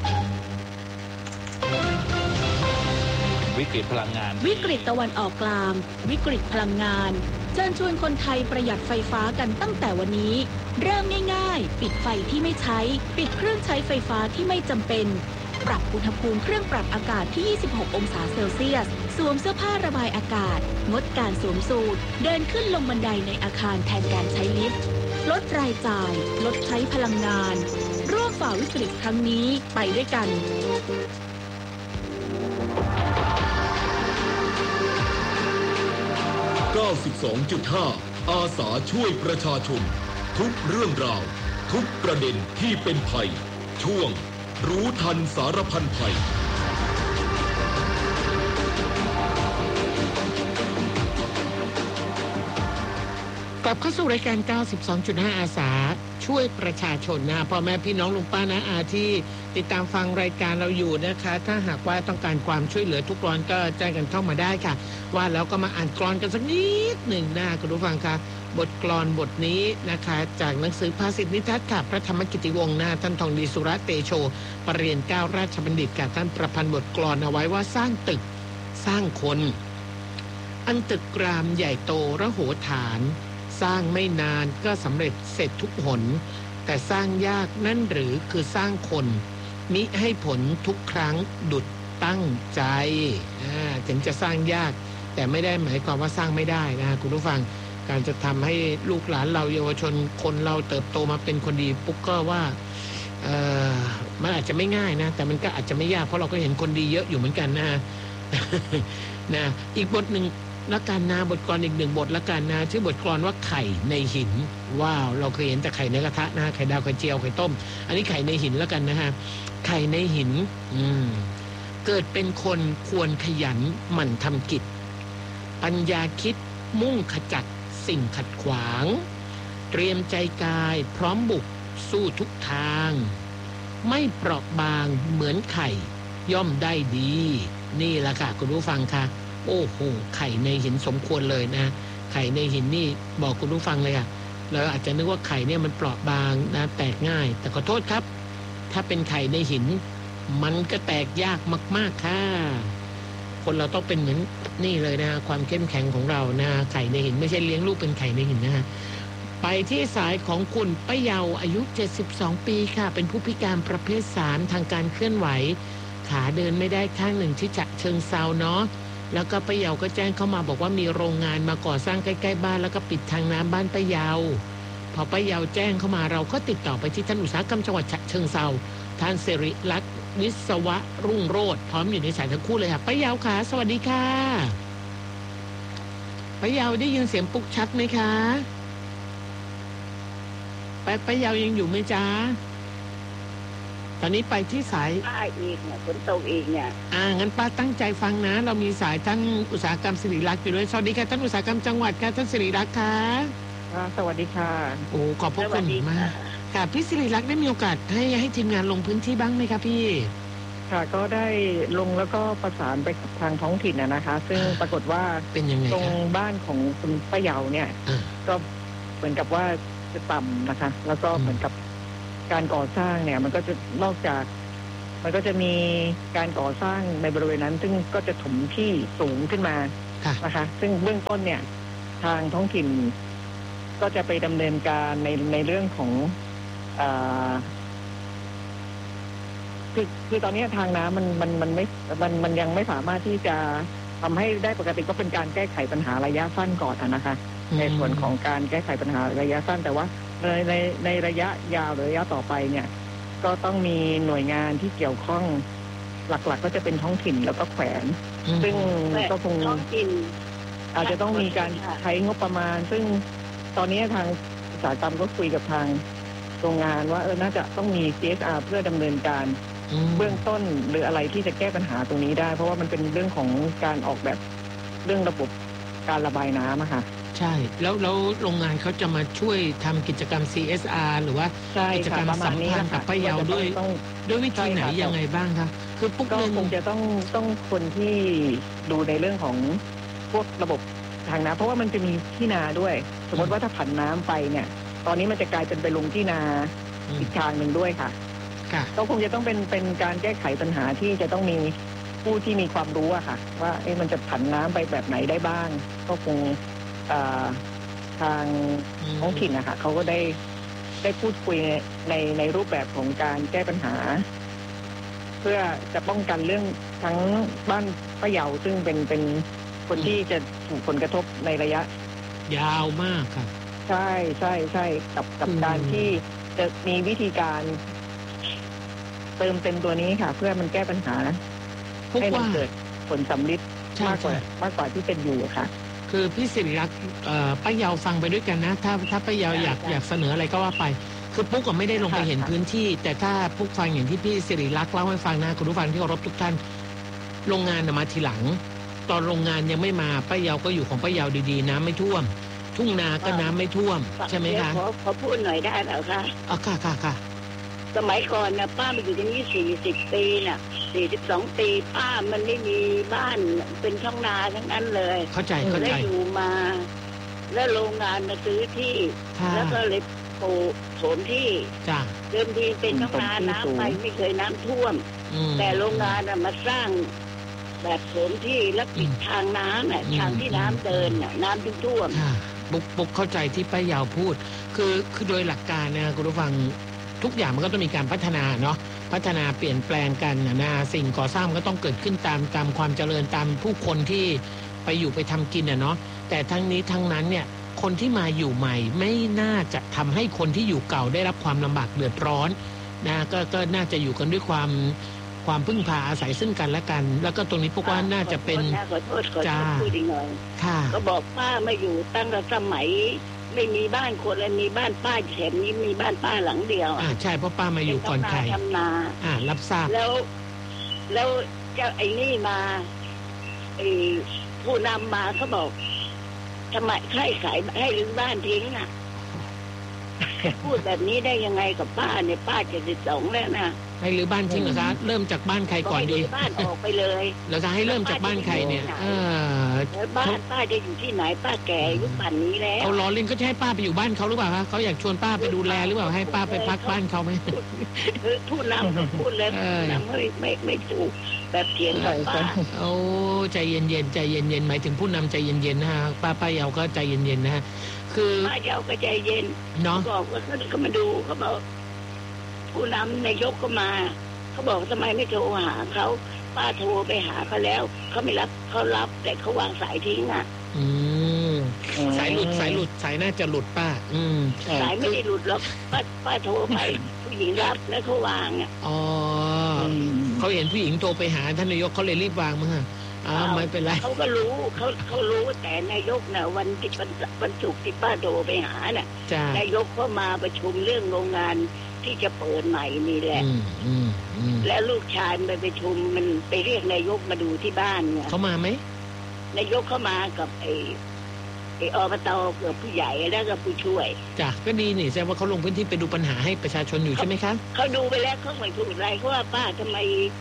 วิกฤตพลังงานวิกฤตตะวันออกกลางวิกฤตพลังงานเชิญชวนคนไทยประหยัดไฟฟ้ากันตั้งแต่วันนี้เริ่มง่ายๆปิดไฟที่ไม่ใช้ปิดเครื่องใช้ไฟฟ้าที่ไม่จำเป็นปรับอุณหภูมิเครื่องปรับอากาศที่26องศาเซลเซียสสวมเสื้อผ้าระบายอากาศงดการสวมสูทเดินขึ้นลงบันไดในอาคารแทนการใช้ลิฟต์ลดรายจ่ายลดใช้พลังงานร่วมฝ่าวิกฤตครั้งนี้ไปด้วยกัน 92.5 อาสาช่วยประชาชนทุกเรื่องราวทุกประเด็นที่เป็นภัยช่วงรู้ทันสารพันภัยกลับเข้าสู่รายการ 92.5 อาสาช่วยประชาชนนะพ่อแม่พี่น้องลุงป้านะอาที่ติดตามฟังรายการเราอยู่นะคะถ้าหากว่าต้องการความช่วยเหลือทุกกรอนก็แจ้งกันเข้ามาได้ค่ะว่าแล้วก็มาอ่านกรอนกันสักนิดหนึ่งนะคุณผู้ฟังคะบทกลอนบทนี้นะคะจากหนังสือภาษิตนิทัศน์ค่ะพระธรรมกิติวงศ์นะท่านทองดีสุรเตโชปรริญญาเกล้าราชบัณฑิตค่ะท่านประพันธ์บทกลอนเอาไว้ว่าสร้างตึกสร้างคนอันตึกรามใหญ่โตระโหฐานสร้างไม่นานก็สำเร็จเสร็จทุกหนแต่สร้างยากนั่นหรือคือสร้างคนมิให้ผลทุกครั้งดุจตั้งใจถึงจะสร้างยากแต่ไม่ได้หมายความว่าสร้างไม่ได้นะคุณผู้ฟังการจะทำให้ลูกหลานเราเยาวชนคนเราเติบโตมาเป็นคนดีปุ๊กก็ว่ามันอาจจะไม่ง่ายนะแต่มันก็อาจจะไม่ยากเพราะเราก็เห็นคนดีเยอะอยู่เหมือนกันนะอีกบทหนึ่งละกันนะบทกลอนอีกหนึ่งบทละกันนะชื่อบทกลอนว่าไข่ในหินว้าวเราเคยเห็นแต่ไข่ในกระทะนะไข่ดาวไข่เจียวไข่ต้มอันนี้ไข่ในหินละกันนะฮะไข่ในหินเกิดเป็นคนควรขยันหมั่นทำกิจปัญญาคิดมุ่งขจัดสิ่งขัดขวางเตรียมใจกายพร้อมบุกสู้ทุกทางไม่เปราะบางเหมือนไข่ย่อมได้ดีนี่แหละค่ะคุณผู้ฟังค่ะโอ้โหไข่ในหินสมควรเลยนะไข่ในหินนี่บอกคุณผู้ฟังเลยค่ะเราอาจจะนึกว่าไข่เนี่ยมันเปราะบางนะแตกง่ายแต่ขอโทษครับถ้าเป็นไข่ในหินมันก็แตกยากมากๆค่ะคนเราต้องเป็นเหมือนนี่เลยนะความเข้มแข็งของเรานะไข่ในหินไม่ใช่เลี้ยงลูกเป็นไข่ในหินนะฮะไปที่สายของคุณป้าเยาอายุ72ปีค่ะเป็นผู้พิการประเภท3ทางการเคลื่อนไหวขาเดินไม่ได้ข้างหนึ่งที่ฉะเชิงเทราเนาะแล้วก็ป้าเยาก็แจ้งเข้ามาบอกว่ามีโรงงานมาก่อสร้างใกล้ๆบ้านแล้วก็ปิดทางน้ำบ้านป้าเยาพอป้าเยาแจ้งเข้ามาเราก็ติดต่อไปที่ท่านอุตสาหกรรมจังหวัดฉะเชิงเทราท่านสิริลักษณ์วิศวะรุ่งโรจน์พร้อมอยู่ในสายทั้งคู่เลยค่ะป้าเยาค่ะสวัสดีค่ะป้าเยาได้ยินเสียงปุ๊กชัดไหมคะป้าเยายังอยู่ไหมจ๊ะตอนนี้ไปที่สายอีกเนี่ยฝนตกอีกเนี่ยงั้นป้าตั้งใจฟังนะเรามีสายท่านอุตสาหกรรมสิริลักษณ์อยู่ด้วยสวัสดีค่ะท่านอุตสาหกรรมจังหวัดค่ะท่านสิริลักษณ์ค่ะสวัสดีค่ะโอ้ขอบพระคุณมากค่ะพี่สิริลักษณ์ได้มีโอกาสให้ทีมงานลงพื้นที่บ้างไหมคะพี่ค่ะก็ได้ลงแล้วก็ประสานไปกับทางท้องถิ่นนะคะซึ่งปรากฏว่าเป็นยังไงตรงบ้านของคุณป้าเยาเนี่ยก็เหมือนกับว่าจะต่ำนะคะแล้วก็เหมือนกับการก่อสร้างเนี่ยมันก็จะนอกจากมันก็จะมีการก่อสร้างในบริเวณนั้นซึ่งก็จะถมที่สูงขึ้นมานะคะซึ่งเบื้องต้นเนี่ยทางท้องถิ่นก็จะไปดำเนินการในเรื่องของคือตอนนี้ทางน้ำมันยังไม่สามารถที่จะทำให้ได้ปกติก็เป็นการแก้ไขปัญหาระยะสั้นก่อนนะคะในส่วนของการแก้ไขปัญหาระยะสั้นแต่ว่าในระยะยาวหรือระยะต่อไปเนี่ยก็ต้องมีหน่วยงานที่เกี่ยวข้องหลักๆก็จะเป็นท้องถิ่นแล้วก็แขวงซึ่งก็คงอาจจะต้องมีการใช้งบประมาณซึ่งตอนนี้ทางอุตสาหกรรมก็คุยกับทางโรงงานว่าน่าจะต้องมี CSR เพื่อดำเนินการเบื้องต้นหรืออะไรที่จะแก้ปัญหาตรงนี้ได้เพราะว่ามันเป็นเรื่องของการออกแบบเรื่องระบบการระบายน้ำอะค่ะใช่แล้วโรงงานเขาจะมาช่วยทำกิจกรรม CSR หรือว่ากิจกรรมสัมพันธ์กับป้าเยาด้วยวิธีไหนยังไงบ้างคะคือปุ๊กก็คงจะต้องคนที่ดูในเรื่องของพวกระบบทางน้ำเพราะว่ามันจะมีที่นาด้วยสมมติว่าถ้าผันน้ำไปเนี่ยตอนนี้มันจะกลายเป็นไปลงที่นาอีกทางหนึ่งด้วยค่ะก็คงจะต้องเป็นการแก้ไขปัญหาที่จะต้องมีผู้ที่มีความรู้อะค่ะว่ามันจะผันน้ำไปแบบไหนได้บ้างก็คงทางท้องถิ่นนะคะเขาก็ได้พูดคุยในรูปแบบของการแก้ปัญหาเพื่อจะป้องกันเรื่องทั้งบ้านป้าเยาซึ่งเป็นคนที่จะถูกผลกระทบในระยะยาวมากค่ะใช่กับการที่จะมีวิธีการเติมเต็มตัวนี้ค่ะเพื่อมันแก้ปัญหาให้มันเกิดผลสำลิดมากกว่าที่เป็นอยู่ค่ะคือพี่ศิริรักษ์ป้าเยาฟังไปด้วยกันนะถ้าป้าเยาอยากเสนออะไรก็ว่าไปคือปุ๊กก็ไม่ได้ลงไปเห็นพื้นที่แต่ถ้าปุ๊กฟังอย่างที่พี่ศิริรักษ์เล่าให้ฟังนะคุณผู้ฟังที่เคารพทุกท่านโรงงานมาทีหลังตอนโรงงานยังไม่มาป้าเยาก็อยู่ของป้าเยาดีๆน้ำไม่ท่วมทุ่งนาก็น้ำไม่ท่วมใช่ไหมคะขอพูดหน่อยได้เหรอคะค่ะสมัยก่อนนะป้ามาอยู่ที่นี่40 ปีน่ะ42 ปีป้ามันไม่มีบ้านเป็นช่องนาทั้งนั้นเลยเข้าใจแล้วอยู่มาแล้วโรงงานมาซื้อที่แล้วก็เลยปลูกโถมที่เดิมทีเป็นช่องนาน้ำไปไม่เคยน้ำท่วมแต่โรงงานมาสร้างแบบโถมที่แล้วปิดทางน้ำน่ะทางที่น้ำเดินน่ะน้ำท่วมปุ๊กเข้าใจที่ป้าเยาพูดคือโดยหลักการนะคุณผู้ฟังทุกอย่างมันก็ต้องมีการพัฒนาเนาะพัฒนาเปลี่ยนแปลงกันนะสิ่งก่อสร้างก็ต้องเกิดขึ้นตามความเจริญตามผู้คนที่ไปอยู่ไปทำกินเนาะแต่ทั้งนี้ทั้งนั้นเนี่ยคนที่มาอยู่ใหม่ไม่น่าจะทำให้คนที่อยู่เก่าได้รับความลำบากเดือดร้อนนะก็น่าจะอยู่กันด้วยความพึ่งพาอาศัยซึ่งกันและกันแล้วก็ตรงนี้พวกว่าน่าจะเป็นขอโทษพูดอีกหน่อยก็บอกป้ามาอยู่ตั้งแต่สมัยไม่มีบ้านคนเลยมีบ้านป้าแถมนี้มีบ้านป้าหลังเดียวใช่เพราะป้ามาอยู่ก่อนใครทำนารับทราบแล้วเจ้าไอ้นี่มาผู้นำมาเขาบอกทำไมให้ขายให้รื้อบ้านทิ้งอ่ะพูดแบบนี้ได้ยังไงกับป้าเนี่ยป้า72แล้วนะให้รื้อบ้านทิ้งเหรอคะเริ่มจากบ้านใครก่อนดีบ้านออกไปเลยแล้วจะให้เริ่มจากบ้านใครเนี่ยบ้านป้าจะอยู่ที่ไหนป้าแก่อายุป่านนี้แล้วเขาล้อเล่นก็จะให้ป้าไปอยู่บ้านเขาหรือเปล่าคะเขาอยากชวนป้าไปดูแลหรือเปล่าให้ป้าไปพักบ้านเขาไหมพูดนำพูดเลยไม่ถูกแบบเถียงกับป้าโอ้ใจเย็นใจเย็นหมายถึงผู้นำใจเย็นๆนะฮะป้าเยาก็ใจเย็นๆนะฮะคือป้าเยาก็ใจเย็นเนาะบอกว่าเขามาดูเขาบอกผู้นำนายกก็มาเขาบอกทำไมไม่โทรหาเขาป้าโทรไปหาเขาแล้วเขาไม่รับเขารับแต่เขาวางสายทิ้งอ่ะสายหลุดสายน่าจะหลุดป้าสายไม่ได้หลุดหรอกป้าโทรไปผู้หญิงรับแล้วเขาวางอ่ะเขาเห็นผู้หญิงโทรไปหาท่านนายกเขาเลยรีบวางมั้งไม่เป็นไรเขาก็รู้เขารู้แต่นายกน่ะวันศุกร์ที่ป้าโทรไปหาน่ะนายกก็มาประชุมเรื่องโรงงานที่จะเปิดใหม่นี่แหละแล้วลูกชายไปประชุมมันไปเรียกนายกมาดูที่บ้านเนี่ยเขามาไหมนายกเข้ามากับไอ้อบต.เกือบผู้ใหญ่แล้วก็ผู้ช่วยจ้ะก็ดีนี่แสดงว่าเขาลงพื้นที่ไปดูปัญหาให้ประชาชนอยู่ใช่ไหมคะเขาดูไปแล้วเขาไม่ถูกอะไรเพราะว่าป้าทำไม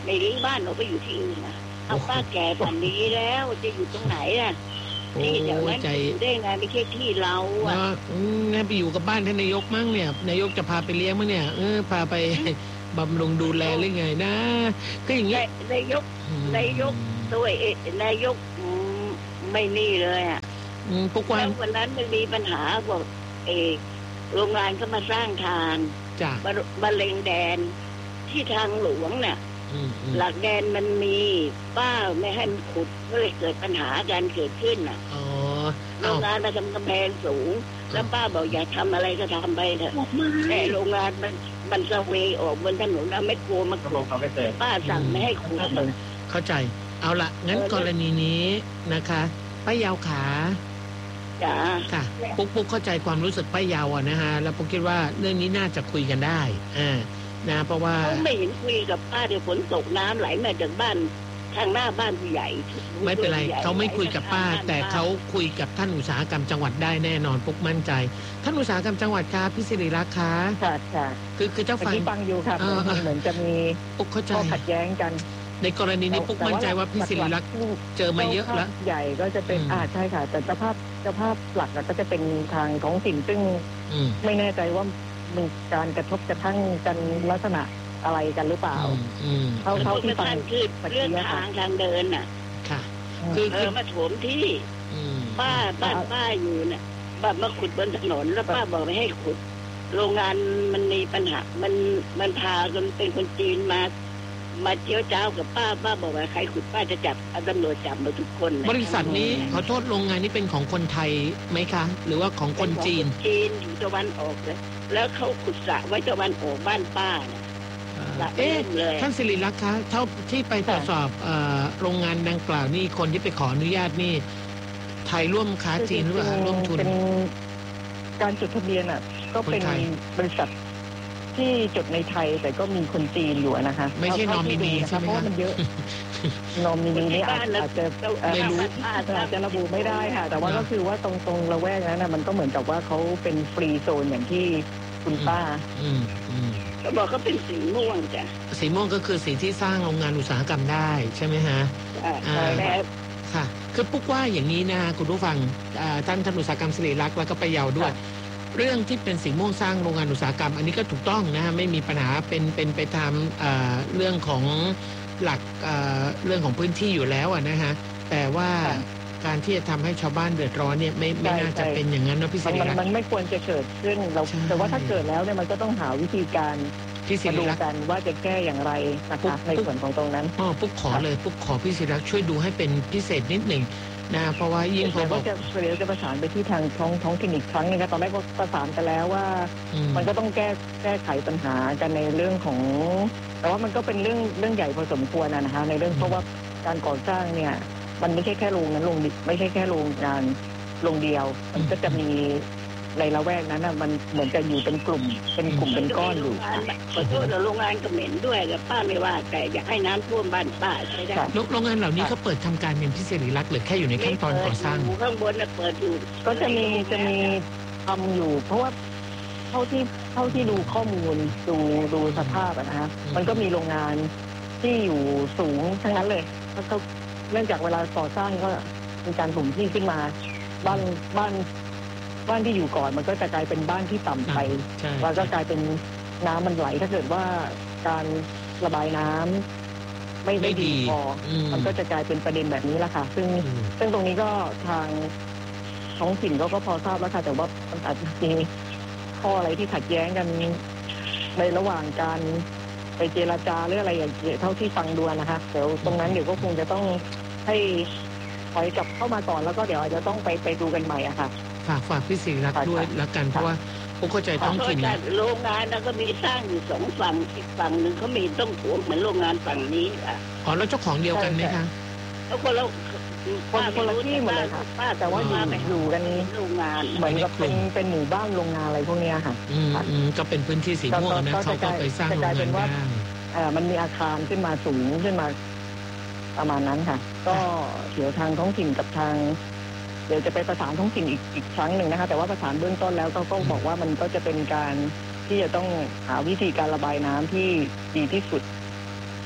ไม่รื้อบ้านเราไปอยู่ที่อื่นนะเอาป้าแก่ป่านนี้แล้วจะอยู่ตรงไหนล่ะที่เดี๋ยวนั้นอยู่ได้ไงไม่ใช่ที่เราอ่ะงั้นไปอยู่กับบ้านท่านนายกมั้งเนี่ยนายกจะพาไปเลี้ยงมั้งเนี่ยพาไปบำรุงดูแลหรือไงนะก็อย่างนี้นายกตัวนายกไม่นี่เลยอ่ะแล้ววันนั้นมันมีปัญหาบอกโรงงานก็มาสร้างทางบรรเลงแดนที่ทางหลวงเนี่ยหลักแดนมันมีป้าไม่ให้มันขุดก็เลยเกิดปัญหาการเกิดขึ้นน่ะโรงงานมาทำกำแพงสูงแล้วป้าบอกอย่าทำอะไรก็ทำไปเถอะแต่โรงงานมันสเวออกบนถนนแล้วไม่กลัวมาขุดป้าสั่งไม่ให้ขุดเข้าใจเอาละงั้นกรณีนี้นะคะป้ายาวขาค่ะปุ๊กเข้าใจความรู้สึกป้ายาวนะฮะแล้วปุ๊กคิดว่าเรื่องนี้น่าจะคุยกันได้นะเพราะว่าเขาไม่เห็นคุยกับป้าเดี๋ยวฝนตกน้ำไหลมาจากบ้านทางหน้าบ้านผู้ใหญ่ไม่เป็นไรเขาไม่คุยกับป้าแต่เขาคุยกับท่านอุตสาหกรรมจังหวัดได้แน่นอนปุ๊กมั่นใจท่านอุตสาหกรรมจังหวัดคะพี่ศิริรักษ์คะค่ะคือเจ้าฟังอยู่ค่ะเหมือนจะมีปุ๊กเข้าใจขัดแย้งกันในกรณีนี้ปุ๊กมั่นใจว่าพี่ศิริรักษ์เจอมาเยอะแล้วใหญ่ก็จะเป็นใช่ค่ะแต่เจ้าภาพหลักก็จะเป็นทางท้องถิ่นซึ่งไม่แน่ใจว่ามีการกระทบกระทั่งกันลักษณะอะไรกันหรือเปล่าเขาที่ฟังคือเรื่องทางเดินน่ะค่ะคือมาถมที่บ้านป้าอยู่เนี่ยบ้านมาขุดบนถนนแล้วป้าบอกไม่ให้ขุดโรงงานมันมีปัญหามันพาจนเป็นคนจีนมาเจียวเจ้ากับป้าบอกว่าใครขุดป้าจะจับตำรวจจับมาทุกคนบริษัทนี้ขอโทษโรงงานนี้เป็นของคนไทยไหมคะหรือว่าของคนจีนอยู่ตะวันออกเลยแล้วเขาขุดสระไว้ตะวันออกบ้านป้าท่านศิริรักษ์คะเท่าที่ไปตรวจสอบโรงงานดังกล่าวนี่คนที่ไปขออนุญาตนี่ไทยร่วมค้าจีนหรือเปล่าร่วมทุนเป็นการจดทะเบียนก็เป็นบริษัทที่จดในไทยแต่ก็มีคนจีนอยู่นะคะไม่ใช่นอมินีใช่ไหมเพราะมันเยอะนอมินีนี่อาจจะไม่รู้อาจจะระบุไม่ได้ค่ะแต่ว่าก็คือว่าตรงละแวกนั้นมันก็เหมือนกับว่าเขาเป็นฟรีโซนอย่างที่คุณป้าก็บอกเขาเป็นสีม่วงจ้ะสีม่วงก็คือสีที่สร้างโรงงานอุตสาหกรรมได้ใช่ไหมฮะใช่แล้วค่ะคือปุ๊กว่าอย่างนี้นะคุณผู้ฟังท่านอุตสาหกรรมศิริรักษ์แล้วก็ไปเยาด้วยเรื่องที่เป็นสีม่วงสร้างโรงงานอุตสาหกรรมอันนี้ก็ถูกต้องนะฮะไม่มีปัญหาเป็นไปตามเรื่องของหลักเรื่องของพื้นที่อยู่แล้วนะฮะแต่ว่าการที่จะทำให้ชาวบ้านเดือดร้อนเนี่ยไม่น่าจะเป็นอย่างนั้นนะพี่ศิริรักษ์มันไม่ควรจะเกิดขึ้นแต่ว่าถ้าเกิดแล้วเนี่ยมันก็ต้องหาวิธีการมาดูกันว่าจะแก้อย่างไรนะคะในส่วนของตรงนั้นปุ๊กขอเลยปุ๊กขอพี่ศิริรักษ์ช่วยดูให้เป็นพิเศษนิดหนึ่งนะเพราะว่ายิ่งพอบอกเดี๋ยวจะประสานไปที่ทางท้องถิ่นอีกครั้งนึงครับตอนแรกก็ประสานกันแล้วว่ามันก็ต้องแก้ไขปัญหากันในเรื่องของแต่ว่ามันก็เป็นเรื่องใหญ่พอสมควรนะคะในเรื่องเพราะว่าการก่อสร้างเนี่ยมันไม่ใช่แค่โรงนั้นไม่ใช่แค่โรงงานโรงเดียวมันก็จะมีในละแวกนั้นมันเหมือนจะอยู่เป็นกลุ่มเป็นก้อนอยู่ขอโทษโรงงานก็เหม็นด้วยแต่ป้าไม่ว่าแต่อยากให้น้ำท่วมบ้านป้าใช่ไหมโรงงานเหล่านี้เขาเปิดทำการเป็นพิเศษหรือรักหรือแค่อยู่ในขั้นตอนก่อสร้างข้างบนเปิดอยู่ก็จะมีทำอยู่เพราะว่าเท่าที่ดูข้อมูลดูสภาพนะฮะมันก็มีโรงงานที่อยู่สูงทั้งนั้นเลยแล้วก็เนื่องจากเวลาก่อสร้างก็มีการถมที่ขึ้นมาบ้านที่อยู่ก่อนมันก็จะกลายเป็นบ้านที่ต่ำไปแล้วก็กลายเป็นน้ำมันไหลถ้าเกิดว่าการระบายน้ำไม่ดีพอมันก็จะกลายเป็นประเด็นแบบนี้แหละค่ะซึ่งตรงนี้ก็ทางท้องถิ่นก็พอทราบแล้วค่ะแต่ว่ามันอาจจะมีข้ออะไรที่ขัดแย้งกันในระหว่างการไปเจรจาหรืออะไรอย่างเท่าที่ฟังดูนะคะเดี๋ยวตรงนั้นเดี๋ยวก็คงจะต้องให้ถอยกลับเข้ามาก่อนแล้วก็เดี๋ยวอาจจะต้องไปดูกันใหม่อะค่ะฝากพี่ศิริรักษ์ด้วยแล้วกันเพราะว่าผมเข้าใจต้องกินโรงงานแล้วก็มีสร้างอยู่2 ฝั่งอีกฝั่งหนึ่งเขามีต้องถวงเหมือนโรงงานฝั่งนี้ค่ะแล้วเจ้าของเดียวกันไหมคะแล้วคนละที่หมดเลยค่ะแต่ว่าอยู่กันโรงงานเหมือนกับเป็นหมู่บ้านโรงงานอะไรพวกนี้ค่ะก็เป็นพื้นที่สีม่วงนะเขาก็ไปสร้างโรงงานได้มันมีอาคารขึ้นมาสูงขึ้นมาประมาณนั้นค่ะก็เดี๋ยวทางท้องถิ่นกับทางเดี๋ยวจะไปประสานท้องถิ่นอีกครั้งหนึ่งนะคะแต่ว่าประสานเบื้องต้นแล้วก็บอกว่ามันก็จะเป็นการที่จะต้องหาวิธีการระบายน้ำที่ดีที่สุด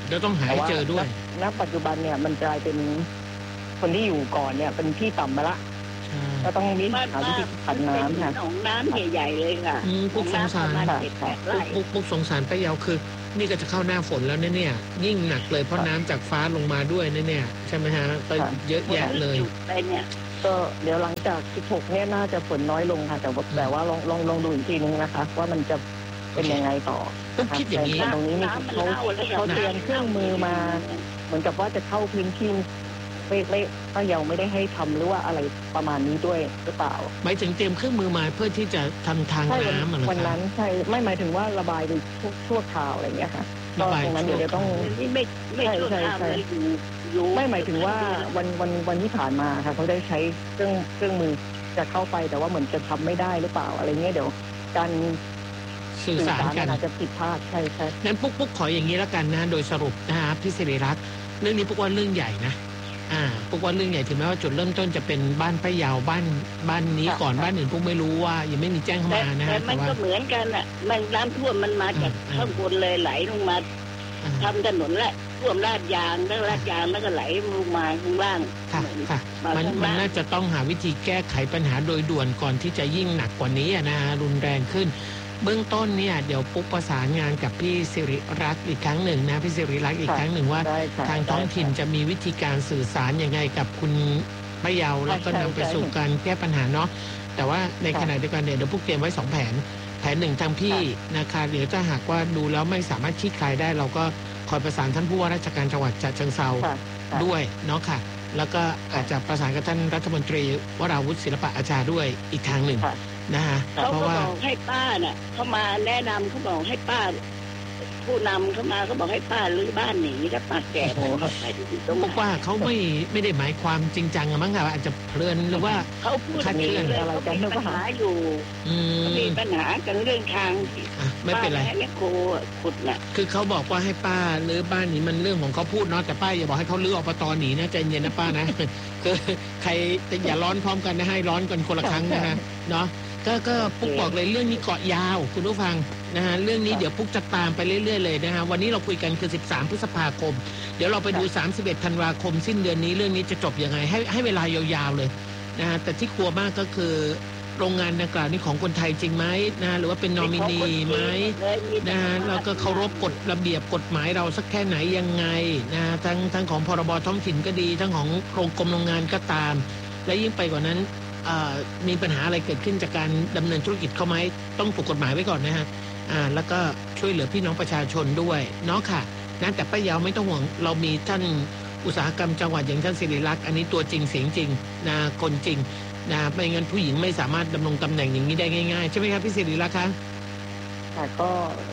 เดี๋ยวต้องหาให้เจอด้วยณปัจจุบันเนี่ยมันกลายเป็นคนที่อยู่ก่อนเนี่ยเป็นที่ต่ำมาละก็ต้องมีหาวิธีผันน้ำค่ะหนองน้ำใหญ่ๆเลยค่ะปุ๊กสงสารปุ๊กสงสารป้าเยาคือนี่ก็จะเข้าหน้าฝนแล้วเนี่ยยิ่งหนักเลยเพราะน้ำจากฟ้าลงมาด้วยเนี่ยใช่ไหมฮะก็เยอะแยะเลยก็เดี๋ยวหลังจาก16เนี่ยน่าจะฝนน้อยลงค่ะแต่ว่าลองดูอีกทีนึงนะคะว่ามันจะเป็นยังไงต่อต้องคิดอย่างนี้ตรงนี้เขาเตรียมเครื่องมือมาเหมือนกับว่าจะเข้าพื้นที่ไม่ก็ยังไม่ได้ให้ทำหรือว่าอะไรประมาณนี้ด้วยหรือเปล่าหมายถึงเตรียมเครื่องมือมาเพื่อที่จะทำทางน้ำวันนั้นใช่ไม่หมายถึงว่าระบายโดยชั่วคราวอะไรอย่างเงี้ยค่ะก็ตรงนั้นเดี๋ยวต้องไม่ชั่วคราวเลยไม่หมายถึงว่าวันที่ผ่านมาค่ะเขาได้ใช้เครื่องมือจะเข้าไปแต่ว่าเหมือนจะทำไม่ได้หรือเปล่าอะไรเงี้ยเดี๋ยวการสื่อสารกันอาจจะผิดพลาดใช่งั้นปุ๊กขออย่างนี้แล้วกันนะโดยสรุปนะฮะพี่ศิริรัตน์เรื่องนี้ปุ๊กว่าเรื่องใหญ่นะปุ๊กว่าเรื่องใหญ่ถึงแม้ว่าจุดเริ่มต้นจะเป็นบ้านป้ายาวบ้านนี้ก่อนบ้านอื่นปุ๊กไม่รู้ว่ายังไม่มีแจ้งเข้ามานะแต่มันก็เหมือนกันอ่ะมันน้ำท่วมมันมาจากข้างบนเลยไหลลงมาทำถนนและท่วมลาดยางแล้วลาดยางแล้วก็ไหลลงมาข้างล่างค่ะมันน่าจะต้องหาวิธีแก้ไขปัญหาโดยด่วนก่อนที่จะยิ่งหนักกว่านี้นะรุนแรงขึ้นเบื้องต้นเนี่ยเดี๋ยวปุ๊กประสานงานกับพี่สิริรัตน์อีกครั้งหนึ่งนะพี่สิริรัตน์อีกครั้งหนึ่งว่าทางท้องถิ่นจะมีวิธีการสื่อสารยังไงกับคุณป้าเยาแล้วก็นำไปสู่การแก้ปัญหาเนาะแต่ว่าในขณะเดียวกันเดี๋ยวปุ๊กเตรียมไว้2 แผนหนึ่งทางพี่นะคะเดี๋ยวถ้าหากว่าดูแล้วไม่สามารถคลี่คลายได้เราก็คอยประสานท่านผู้ว่าราชการจังหวัดฉะเชิงเทราด้วยเนาะค่ะแล้วก็อาจจะประสานกับท่านรัฐมนตรีวราวุฒิศิลปะอาชาด้วยอีกทางหนึ่งนะฮะเพราะว่าให้ป้าน่ะเขามาแนะนำเขาบอกให้ป้าผู้นำเขามาเขาบอกให้ป้าลื้อบ้านหนีแล้วป้าแก่บอกว่าเขาไม่ได้หมายความจริงจังมั้งค่ะอาจจะเพลินหรือว่าเขาพูดมีอะไรกันมีปัญหาอยู่มีปัญหากันเรื่องทางไม่เป็นไรแม่โคขุดน่ะคือเขาบอกว่าให้ป้าลื้อบ้านหนีมันเรื่องของเขาพูดเนาะแต่ป้าอย่าบอกให้เขาลื้ออบต.หนีนะใจเย็นนะป้านะคือใครอย่าร้อนพร้อมกันนะให้ร้อนกันคนละครั้งนะฮะเนาะก็ปุ๊กบอกเลยเรื่องนี้เกาะยาวคุณผู้ฟังนะฮะเรื่องนี้เดี๋ยวปุ๊กจะตามไปเรื่อยๆเลยนะฮะวันนี้เราคุยกันคือ13 พฤษภาคมเดี๋ยวเราไปดู31 ธันวาคมสิ้นเดือนนี้เรื่องนี้จะจบยังไงให้เวลายาวๆเลยนะฮะแต่ที่กลัวมากก็คือโรงงานดังกล่าวนี้ของคนไทยจริงไหมนะหรือว่าเป็นนอมินีไหมนะฮะแล้วก็เคารพกฎระเบียบกฎหมายเราสักแค่ไหนยังไงนะทั้งของพรบท้องถิ่นก็ดีทั้งของกรมโรงงานก็ตามและยิ่งไปกว่านั้นมีปัญหาอะไรเกิดขึ้นจากการดำเนินธุรกิจเขาไหมต้องถูกกฎหมายไว้ก่อนนะฮะแล้วก็ช่วยเหลือพี่น้องประชาชนด้วยเนาะค่ะนะแต่ป้าเยาไม่ต้องห่วงเรามีท่านอุตสาหกรรมจังหวัดอย่างท่านศิริรักษ์อันนี้ตัวจริงเสียงจริงนะคนจริงนะไม่งั้นผู้หญิงไม่สามารถดำรงตำแหน่งอย่างนี้ได้ง่ายๆใช่ไหมครับพี่ศิริรักษ์คะค่ะก็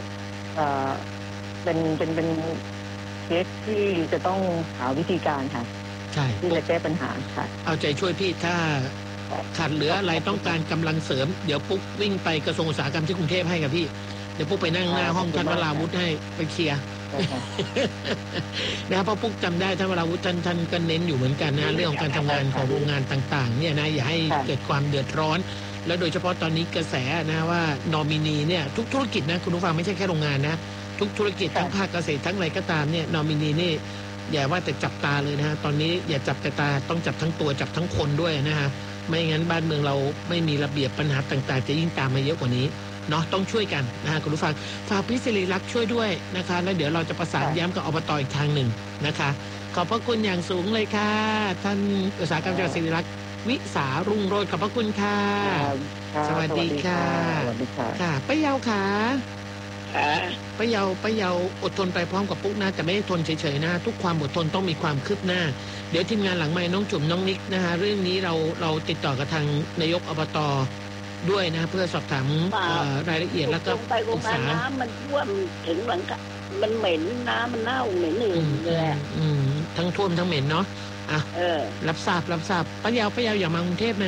เป็นเคสที่จะต้องหาวิธีการค่ะใช่ที่จะแก้ปัญหาค่ะเอาใจช่วยพี่ถ้าขาดเหลืออะไรต้องการกำลังเสริมเดี๋ยวปุ๊กวิ่งไปกระทรวงอุตสาหกรรมที่กรุงเทพให้กับพี่เดี๋ยวปุ๊กไปนั่งหน้าห้องท่านวราวุฒิให้ไปเคลียร์นะเพราะปุ๊กจำได้ท่านวราวุฒิท่านก็เน้นอยู่เหมือนกันนะเรื่องของการทำงานของโรงงานต่างๆเนี่ยนะอย่าให้เกิดความเดือดร้อนแล้วโดยเฉพาะตอนนี้กระแสนะว่านอมินีเนี่ยทุกธุรกิจนะคุณผู้ฟังไม่ใช่แค่โรงงานนะทุกธุรกิจทั้งภาคเกษตรทั้งอะไรก็ตามเนี่ยนอมินีนี่อย่าว่าแต่จับตาเลยนะฮะตอนนี้อย่าจับแต่ตาต้องจับทั้งตัวจับทั้งคนด้วยนะฮะไม่งั้นบ้านเมืองเราไม่มีระเบียบปัญหาต่างๆจะยิ่งตามมาเยอะกว่านี้เนาะต้องช่วยกันนะฮะคุณผู้ฟังฝากพี่ศิริรักษ์ช่วยด้วยนะคะแล้วเดี๋ยวเราจะประสานย้ำกับอบต.อีกทางหนึ่งนะคะขอบพระคุณอย่างสูงเลยค่ะท่านอุตสาหกรรมจังหวัดศิริรักษ์วิสารุ่งโรจน์ขอบพระคุณค่ะสวัสดีค่ะค่ะป้าเยาค่ะป้าเยาอดทนไปพร้อมกับปุ๊กนะแต่ไม่ได้ทนเฉยๆนะทุกความอดทนต้องมีความคืบหน้าเดี๋ยวทีมงานหลังไมค์น้องจุ๋มน้องนิกนะฮะเรื่องนี้เราติดต่อกับทางนายกอบต.ด้วยนะเพื่อสอบถามรายละเอียดแล้วก็ปรึกษาน้ำมันท่วมถึงหลังมันเหม็นน้ำมันเน่าเหม็นอื่นเลยทั้งท่วมทั้งเหม็นเนาะอ่ะรับทราบป้าเยาอยากมากรุงเทพไหม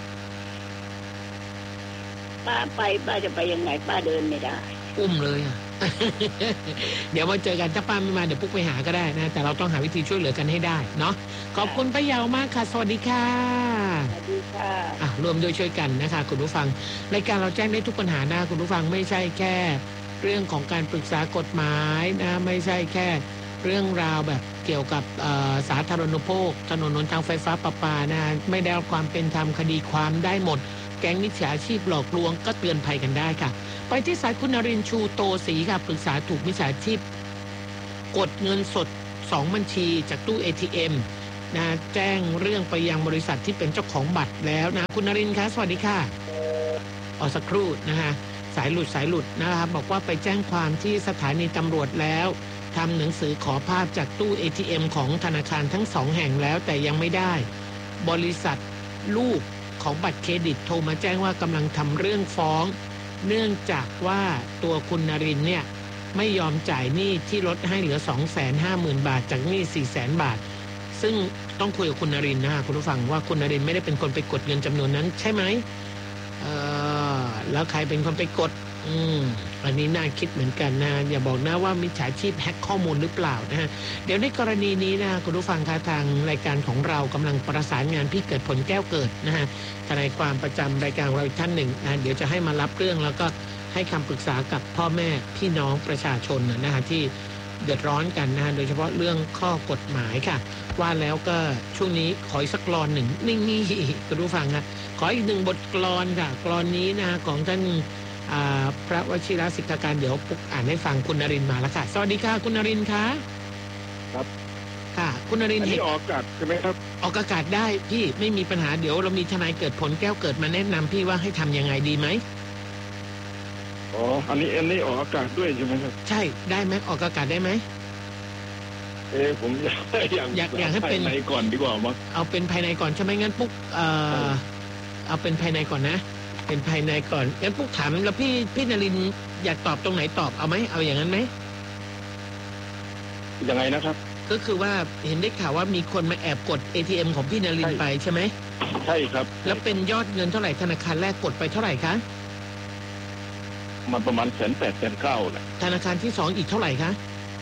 ป้าจะไปยังไงป้าเดินไม่ได้อุ้มเลยอ่ะ เดี๋ยวมาเจอกันถ้าป้าไม่มาเดี๋ยวปุ๊กไปหาก็ได้นะแต่เราต้องหาวิธีช่วยเหลือกันให้ได้เนาะขอบคุณป้าเยามากค่ะสวัสดีค่ะสวัสดีค่ะรวมด้วยช่วยกันนะคะคุณผู้ฟังรายการเราแจ้งได้ทุกปัญหานะคุณผู้ฟังไม่ใช่แค่เรื่องของการปรึกษากฎหมายนะไม่ใช่แค่เรื่องราวแบบเกี่ยวกับสาธารณูปโภคถนนหนทางไฟฟ้าประปานะไม่ได้รับความเป็นธรรมคดีความได้หมดแก๊งมิจฉาชีพหลอกลวงก็เตือนภัยกันได้ค่ะไปที่สายคุณนรินทร์ชูโตศรีค่ะปรึกษาถูกมิจฉาชีพกดเงินสด2บัญชีจากตู้ ATM นะแจ้งเรื่องไปยังบริษัทที่เป็นเจ้าของบัตรแล้วนะคุณนรินทร์คะสวัสดีค่ะสักครู่นะคะสายหลุดนะครับบอกว่าไปแจ้งความที่สถานีตำรวจแล้วทำหนังสือขอภาพจากตู้ ATM ของธนาคารทั้ง2แห่งแล้วแต่ยังไม่ได้บริษัทลูกของบัตรเครดิตโทรมาแจ้งว่ากำลังทำเรื่องฟ้องเนื่องจากว่าตัวคุณนรินทร์เนี่ยไม่ยอมจ่ายหนี้ที่ลดให้เหลือ 250,000 บาทจากหนี้ 400,000 บาทซึ่งต้องคุยกับคุณนรินทร์นะคุณผู้ฟังว่าคุณนรินทร์ไม่ได้เป็นคนไปกดเงินจำนวนนั้นใช่ไหมแล้วใครเป็นคนไปกดอันนี้น่าคิดเหมือนกันนะอย่าบอกนะว่ามิจฉาชีพแฮ็กข้อมูลหรือเปล่านะฮะเดี๋ยวในกรณีนี้นะคุณผู้ฟังคะทางรายการของเรากำลังประสานงานพี่เกิดผลแก้วเกิดนะฮะทนายความประจำรายการเราอีกท่านหนึ่งนะเดี๋ยวจะให้มารับเรื่องแล้วก็ให้คำปรึกษากับพ่อแม่พี่น้องประชาชนนะฮะที่เดือดร้อนกันนะฮะโดยเฉพาะเรื่องข้อกฎหมายค่ะว่าแล้วก็ช่วงนี้ขออีกสักกลอนหนึ่งนี่คุณผู้ฟังครับขออีกหนึ่งบทกลอนค่ะกลอนนี้นะของท่านพระวชิรสิกขาการเดี๋ยวปุ๊กอ่านให้ฟังคุณนรินทร์มาแล้วค่ะสวัสดีค่ะคุณนรินทร์คะครับค่ะคุณนรินทร์อันนี้ออกอากาศใช่ไหมครับออกอากาศได้พี่ไม่มีปัญหาเดี๋ยวเรามีทนายเกิดผลแก้วเกิดมาแนะนำพี่ว่าให้ทำยังไงดีไหมอันนี้ออกอากาศด้วยใช่ไหมครับใช่ได้ไหมออกอากาศได้ไหมผมอยากให้เป็นภายในก่อนดีกว่ามั้งเอาเป็นภายในก่อนใช่ไหมงั้นปุ๊กเอาเป็นภายในก่อนนะเป็นภายในก่อนงั้นปุ๊กถามแล้วพี่นรินทร์อยากตอบตรงไหนตอบเอาไหมเอาอย่างนั้นไหมยังไงนะครับก็คือว่าเห็นได้ข่าวว่ามีคนมาแอบกด ATM ของพี่นรินทร์ไปใช่ไหมใช่ครับแล้วเป็นยอดเงินเท่าไหร่ธนาคารแรกกดไปเท่าไหร่คะมันประมาณ180,000 นะธนาคารที่2อีกเท่าไหร่คะ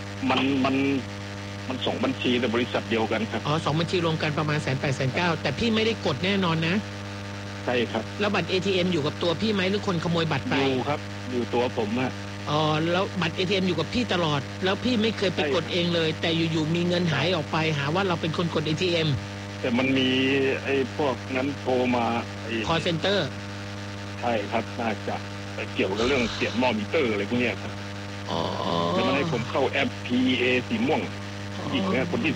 มัน2บัญชีในบริษัทเดียวกันครับ 2บัญชีรวมกันประมาณ180,000แต่พี่ไม่ได้กดแน่นอนนะใช่ครับแล้วบัตร ATM อยู่กับตัวพี่ไหมหรือคนขโมยบัตรไปอยู่ครับอยู่ตัวผมฮะแล้วบัตร ATM อยู่กับพี่ตลอดแล้วพี่ไม่เคยไปกดเองเลยแต่อยู่ๆมีเงินหายออกไปหาว่าเราเป็นคนกด ATM แต่มันมีไอ้พวกนั้นโทรมา call center ใช่ครับน่าจะเกี่ยวกับเรื่องเสียบมอมิเตอร์อะไรพวกนี้ครับแล้วมันให้ผมเข้าแอป PA สีม่วงอีกนะคนที่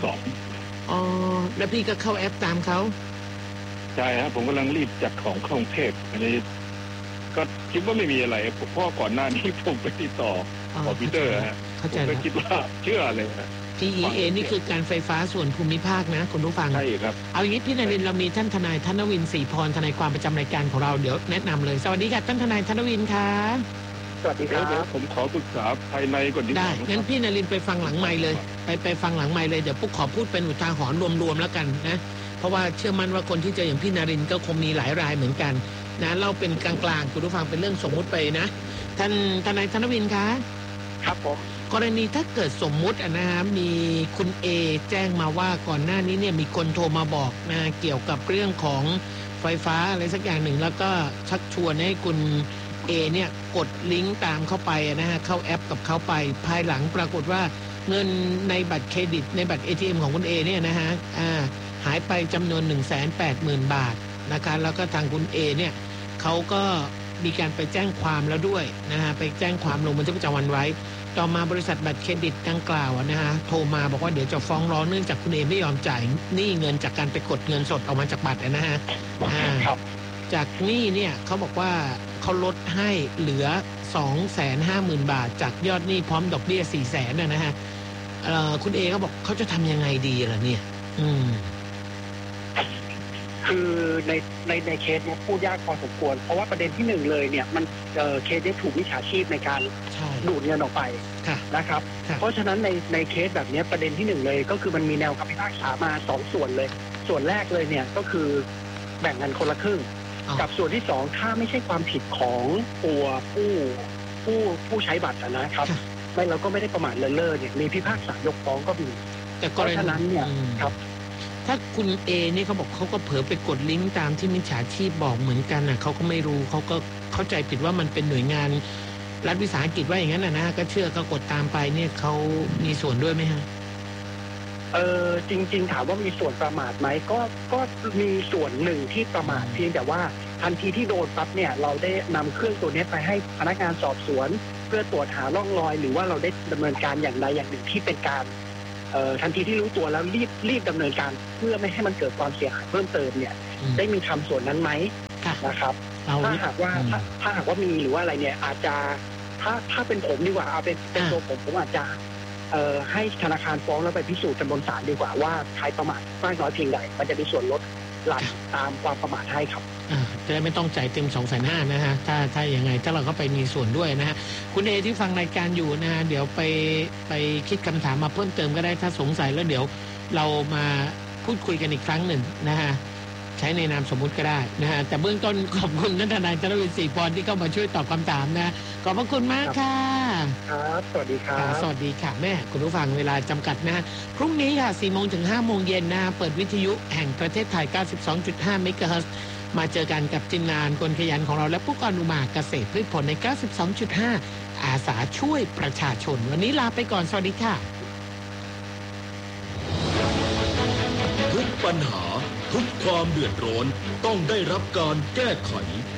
2 แล้วพี่ก็เข้าแอปตามเขาใช่ครับผมกำลังรีบจัดของเข้ากรุงเทพอันนี้ก็คิดว่าไม่มีอะไรเพราะก่อนหน้านี้ผมไปติดต่อคอมพิวเตอร์ฮะผมก็คิดว่าเชื่อเลยฮะ PEA นี่คือการไฟฟ้าส่วนภูมิภาคนะคุณผู้ฟังใช่ครับเอาอย่างนี้พี่นรินทร์เรามีท่านทนายธนวินศรีพรทนายความประจำรายการของเราเดี๋ยวแนะนำเลยสวัสดีค่ะท่านทนายธนวินค่ะสวัสดีครับผมขอปรึกษาภายในก่อนดีกว่าได้งั้นพี่นรินทร์ไปฟังหลังไมค์เลยไปฟังหลังไมค์เลยเดี๋ยวปุ๊กขอพูดเป็นอุทาหรณ์รวมๆแล้วกันนะเพราะว่าเชื่อมั่นว่าคนที่เจออย่างพี่นรินทร์ก็คงมีหลายรายเหมือนกันนะเราเป็นกลางๆคุณผู้ฟังเป็นเรื่องสมมุติไปนะท่านทนายธนวินคะครับผมกรณีถ้าเกิดสมมุตินะฮะมีคุณเอแจ้งมาว่าก่อนหน้านี้เนี่ยมีคนโทรมาบอกนะเกี่ยวกับเรื่องของไฟฟ้าอะไรสักอย่างหนึ่งแล้วก็ชักชวนให้คุณเอเนี่ยกดลิงก์ตามเข้าไปนะฮะเข้าแอปกับเขาไปภายหลังปรากฏว่าเงินในบัตรเครดิตในบัตร ATM ของคุณเอเนี่ยนะฮะหายไปจำนวน 180,000 บาทนะคะแล้วก็ทางคุณเอเนี่ยเขาก็มีการไปแจ้งความแล้วด้วยนะฮะไปแจ้งความลงบันทึกประจำวันไว้ต่อมาบริษัทบัตรเครดิตดังกล่าวนะฮะโทรมาบอกว่าเดี๋ยวจะฟ้องร้องเนื่องจากคุณเอไม่ยอมจ่ายหนี้เงินจากการไปกดเงินสดออกมาจากบัตรนะฮะจากหนี้เนี่ยเขาบอกว่าเขาลดให้เหลือ 250,000 บาทจากยอดหนี้พร้อมดอกเบี้ย 400,000 นะฮะคุณเอเขาบอกเขาจะทำยังไงดีล่ะเนี่ยคือในเคสนี้พูดยากพอสมควรเพราะว่าประเด็นที่1เลยเนี่ยมันเคสนี้ถูกมิจฉาชีพในการดูดเงินออกไปนะครับเพราะฉะนั้นในเคสแบบนี้ประเด็นที่1เลยก็คือมันมีแนวคำพิพากษามา2ส่วนเลยส่วนแรกเลยเนี่ยก็คือแบ่งกันคนละครึ่งกับส่วนที่2ถ้าไม่ใช่ความผิดของตัวผู้ใช้บัตรนะครับไม่เราก็ไม่ได้ประมาทเลินเล่อเนี่ยมีพิพากษายกฟ้องก็มีเพราะฉะนั้นเนี่ยครับถ้าคุณเอนี่เขาบอกเขาก็เผลอไปกดลิงก์ตามที่มิจฉาชีพบอกเหมือนกันนะเขาก็ไม่รู้เขาก็เข้าใจผิดว่ามันเป็นหน่วยงานรัฐวิสาหกิจว่าอย่างนั้นนะก็เชื่อก็กดตามไปเนี่ยเขามีส่วนด้วยไหมฮะจริงๆถามว่ามีส่วนประมาทไหมก็มีส่วนหนึ่งที่ประมาทเพียงแต่ว่าทันทีที่โดนปั๊บเนี่ยเราได้นำเครื่องตัวนี้ไปให้พนักงานสอบสวนเพื่อตรวจหาร่องรอยหรือว่าเราได้ดำเนินการอย่างใดอย่างหนึ่งที่เป็นการทันทีที่รู้ตัวแล้วรีบดำเนินการเพื่อไม่ให้มันเกิดความเสียหายเพิ่มเติมเนี่ยได้มีทำส่วนนั้นไหมนะครับถ้าหากว่ามีหรือว่าอะไรเนี่ยอาจจะถ้าเป็นผมดีกว่าเอาเป็นตัวผมอาจจะให้ธนาคารฟ้องแล้วไปพิสูจน์กันบนศาลดีกว่าว่าใครประมาทมากน้อยเพียงใดมันจะมีส่วนลดหลักตามความประมาทให้ครับจะได้ไม่ต้องจ่ายเต็ม 250,000 นะฮะถ้าอย่างไงถ้าเราก็ไปมีส่วนด้วยนะฮะคุณเอที่ฟังรายการอยู่นะฮะเดี๋ยวไปคิดคำถามมาเพิ่มเติมก็ได้ถ้าสงสัยแล้วเดี๋ยวเรามาพูดคุยกันอีกครั้งหนึ่งนะฮะใช้ในนามสมมุติก็ได้นะฮะแต่เบื้องต้นขอบคุณท่านทนายจรวิน ศรีพรที่เข้ามาช่วยตอบคำถามนะขอบพระคุณมากค่ะครับสวัสดีครับสวัสดีค่ะแม่คุณผู้ฟังเวลาจำกัดนะฮะพรุ่งนี้ค่ะ 4 โมงถึง 5 โมงเย็นนะเปิดวิทยุแห่งประเทศไทย 92.5 เมกะเฮิรตซ์มาเจอกันกับทีมงานคนขยันของเราและผู้กรอุมาเกษตรพืชผลใน 92.5 อาสาช่วยประชาชนวันนี้ลาไปก่อนสวัสดีค่ะทุกปัญหาทุกความเดือดร้อนต้องได้รับการแก้ไข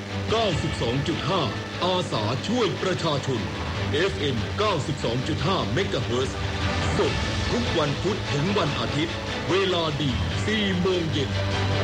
92.5 อาสาช่วยประชาชน FM 92.5 เมกะเฮิรตซ์สดทุกวันพุธถึงวันอาทิตย์เวลาดี 4 โมงเย็น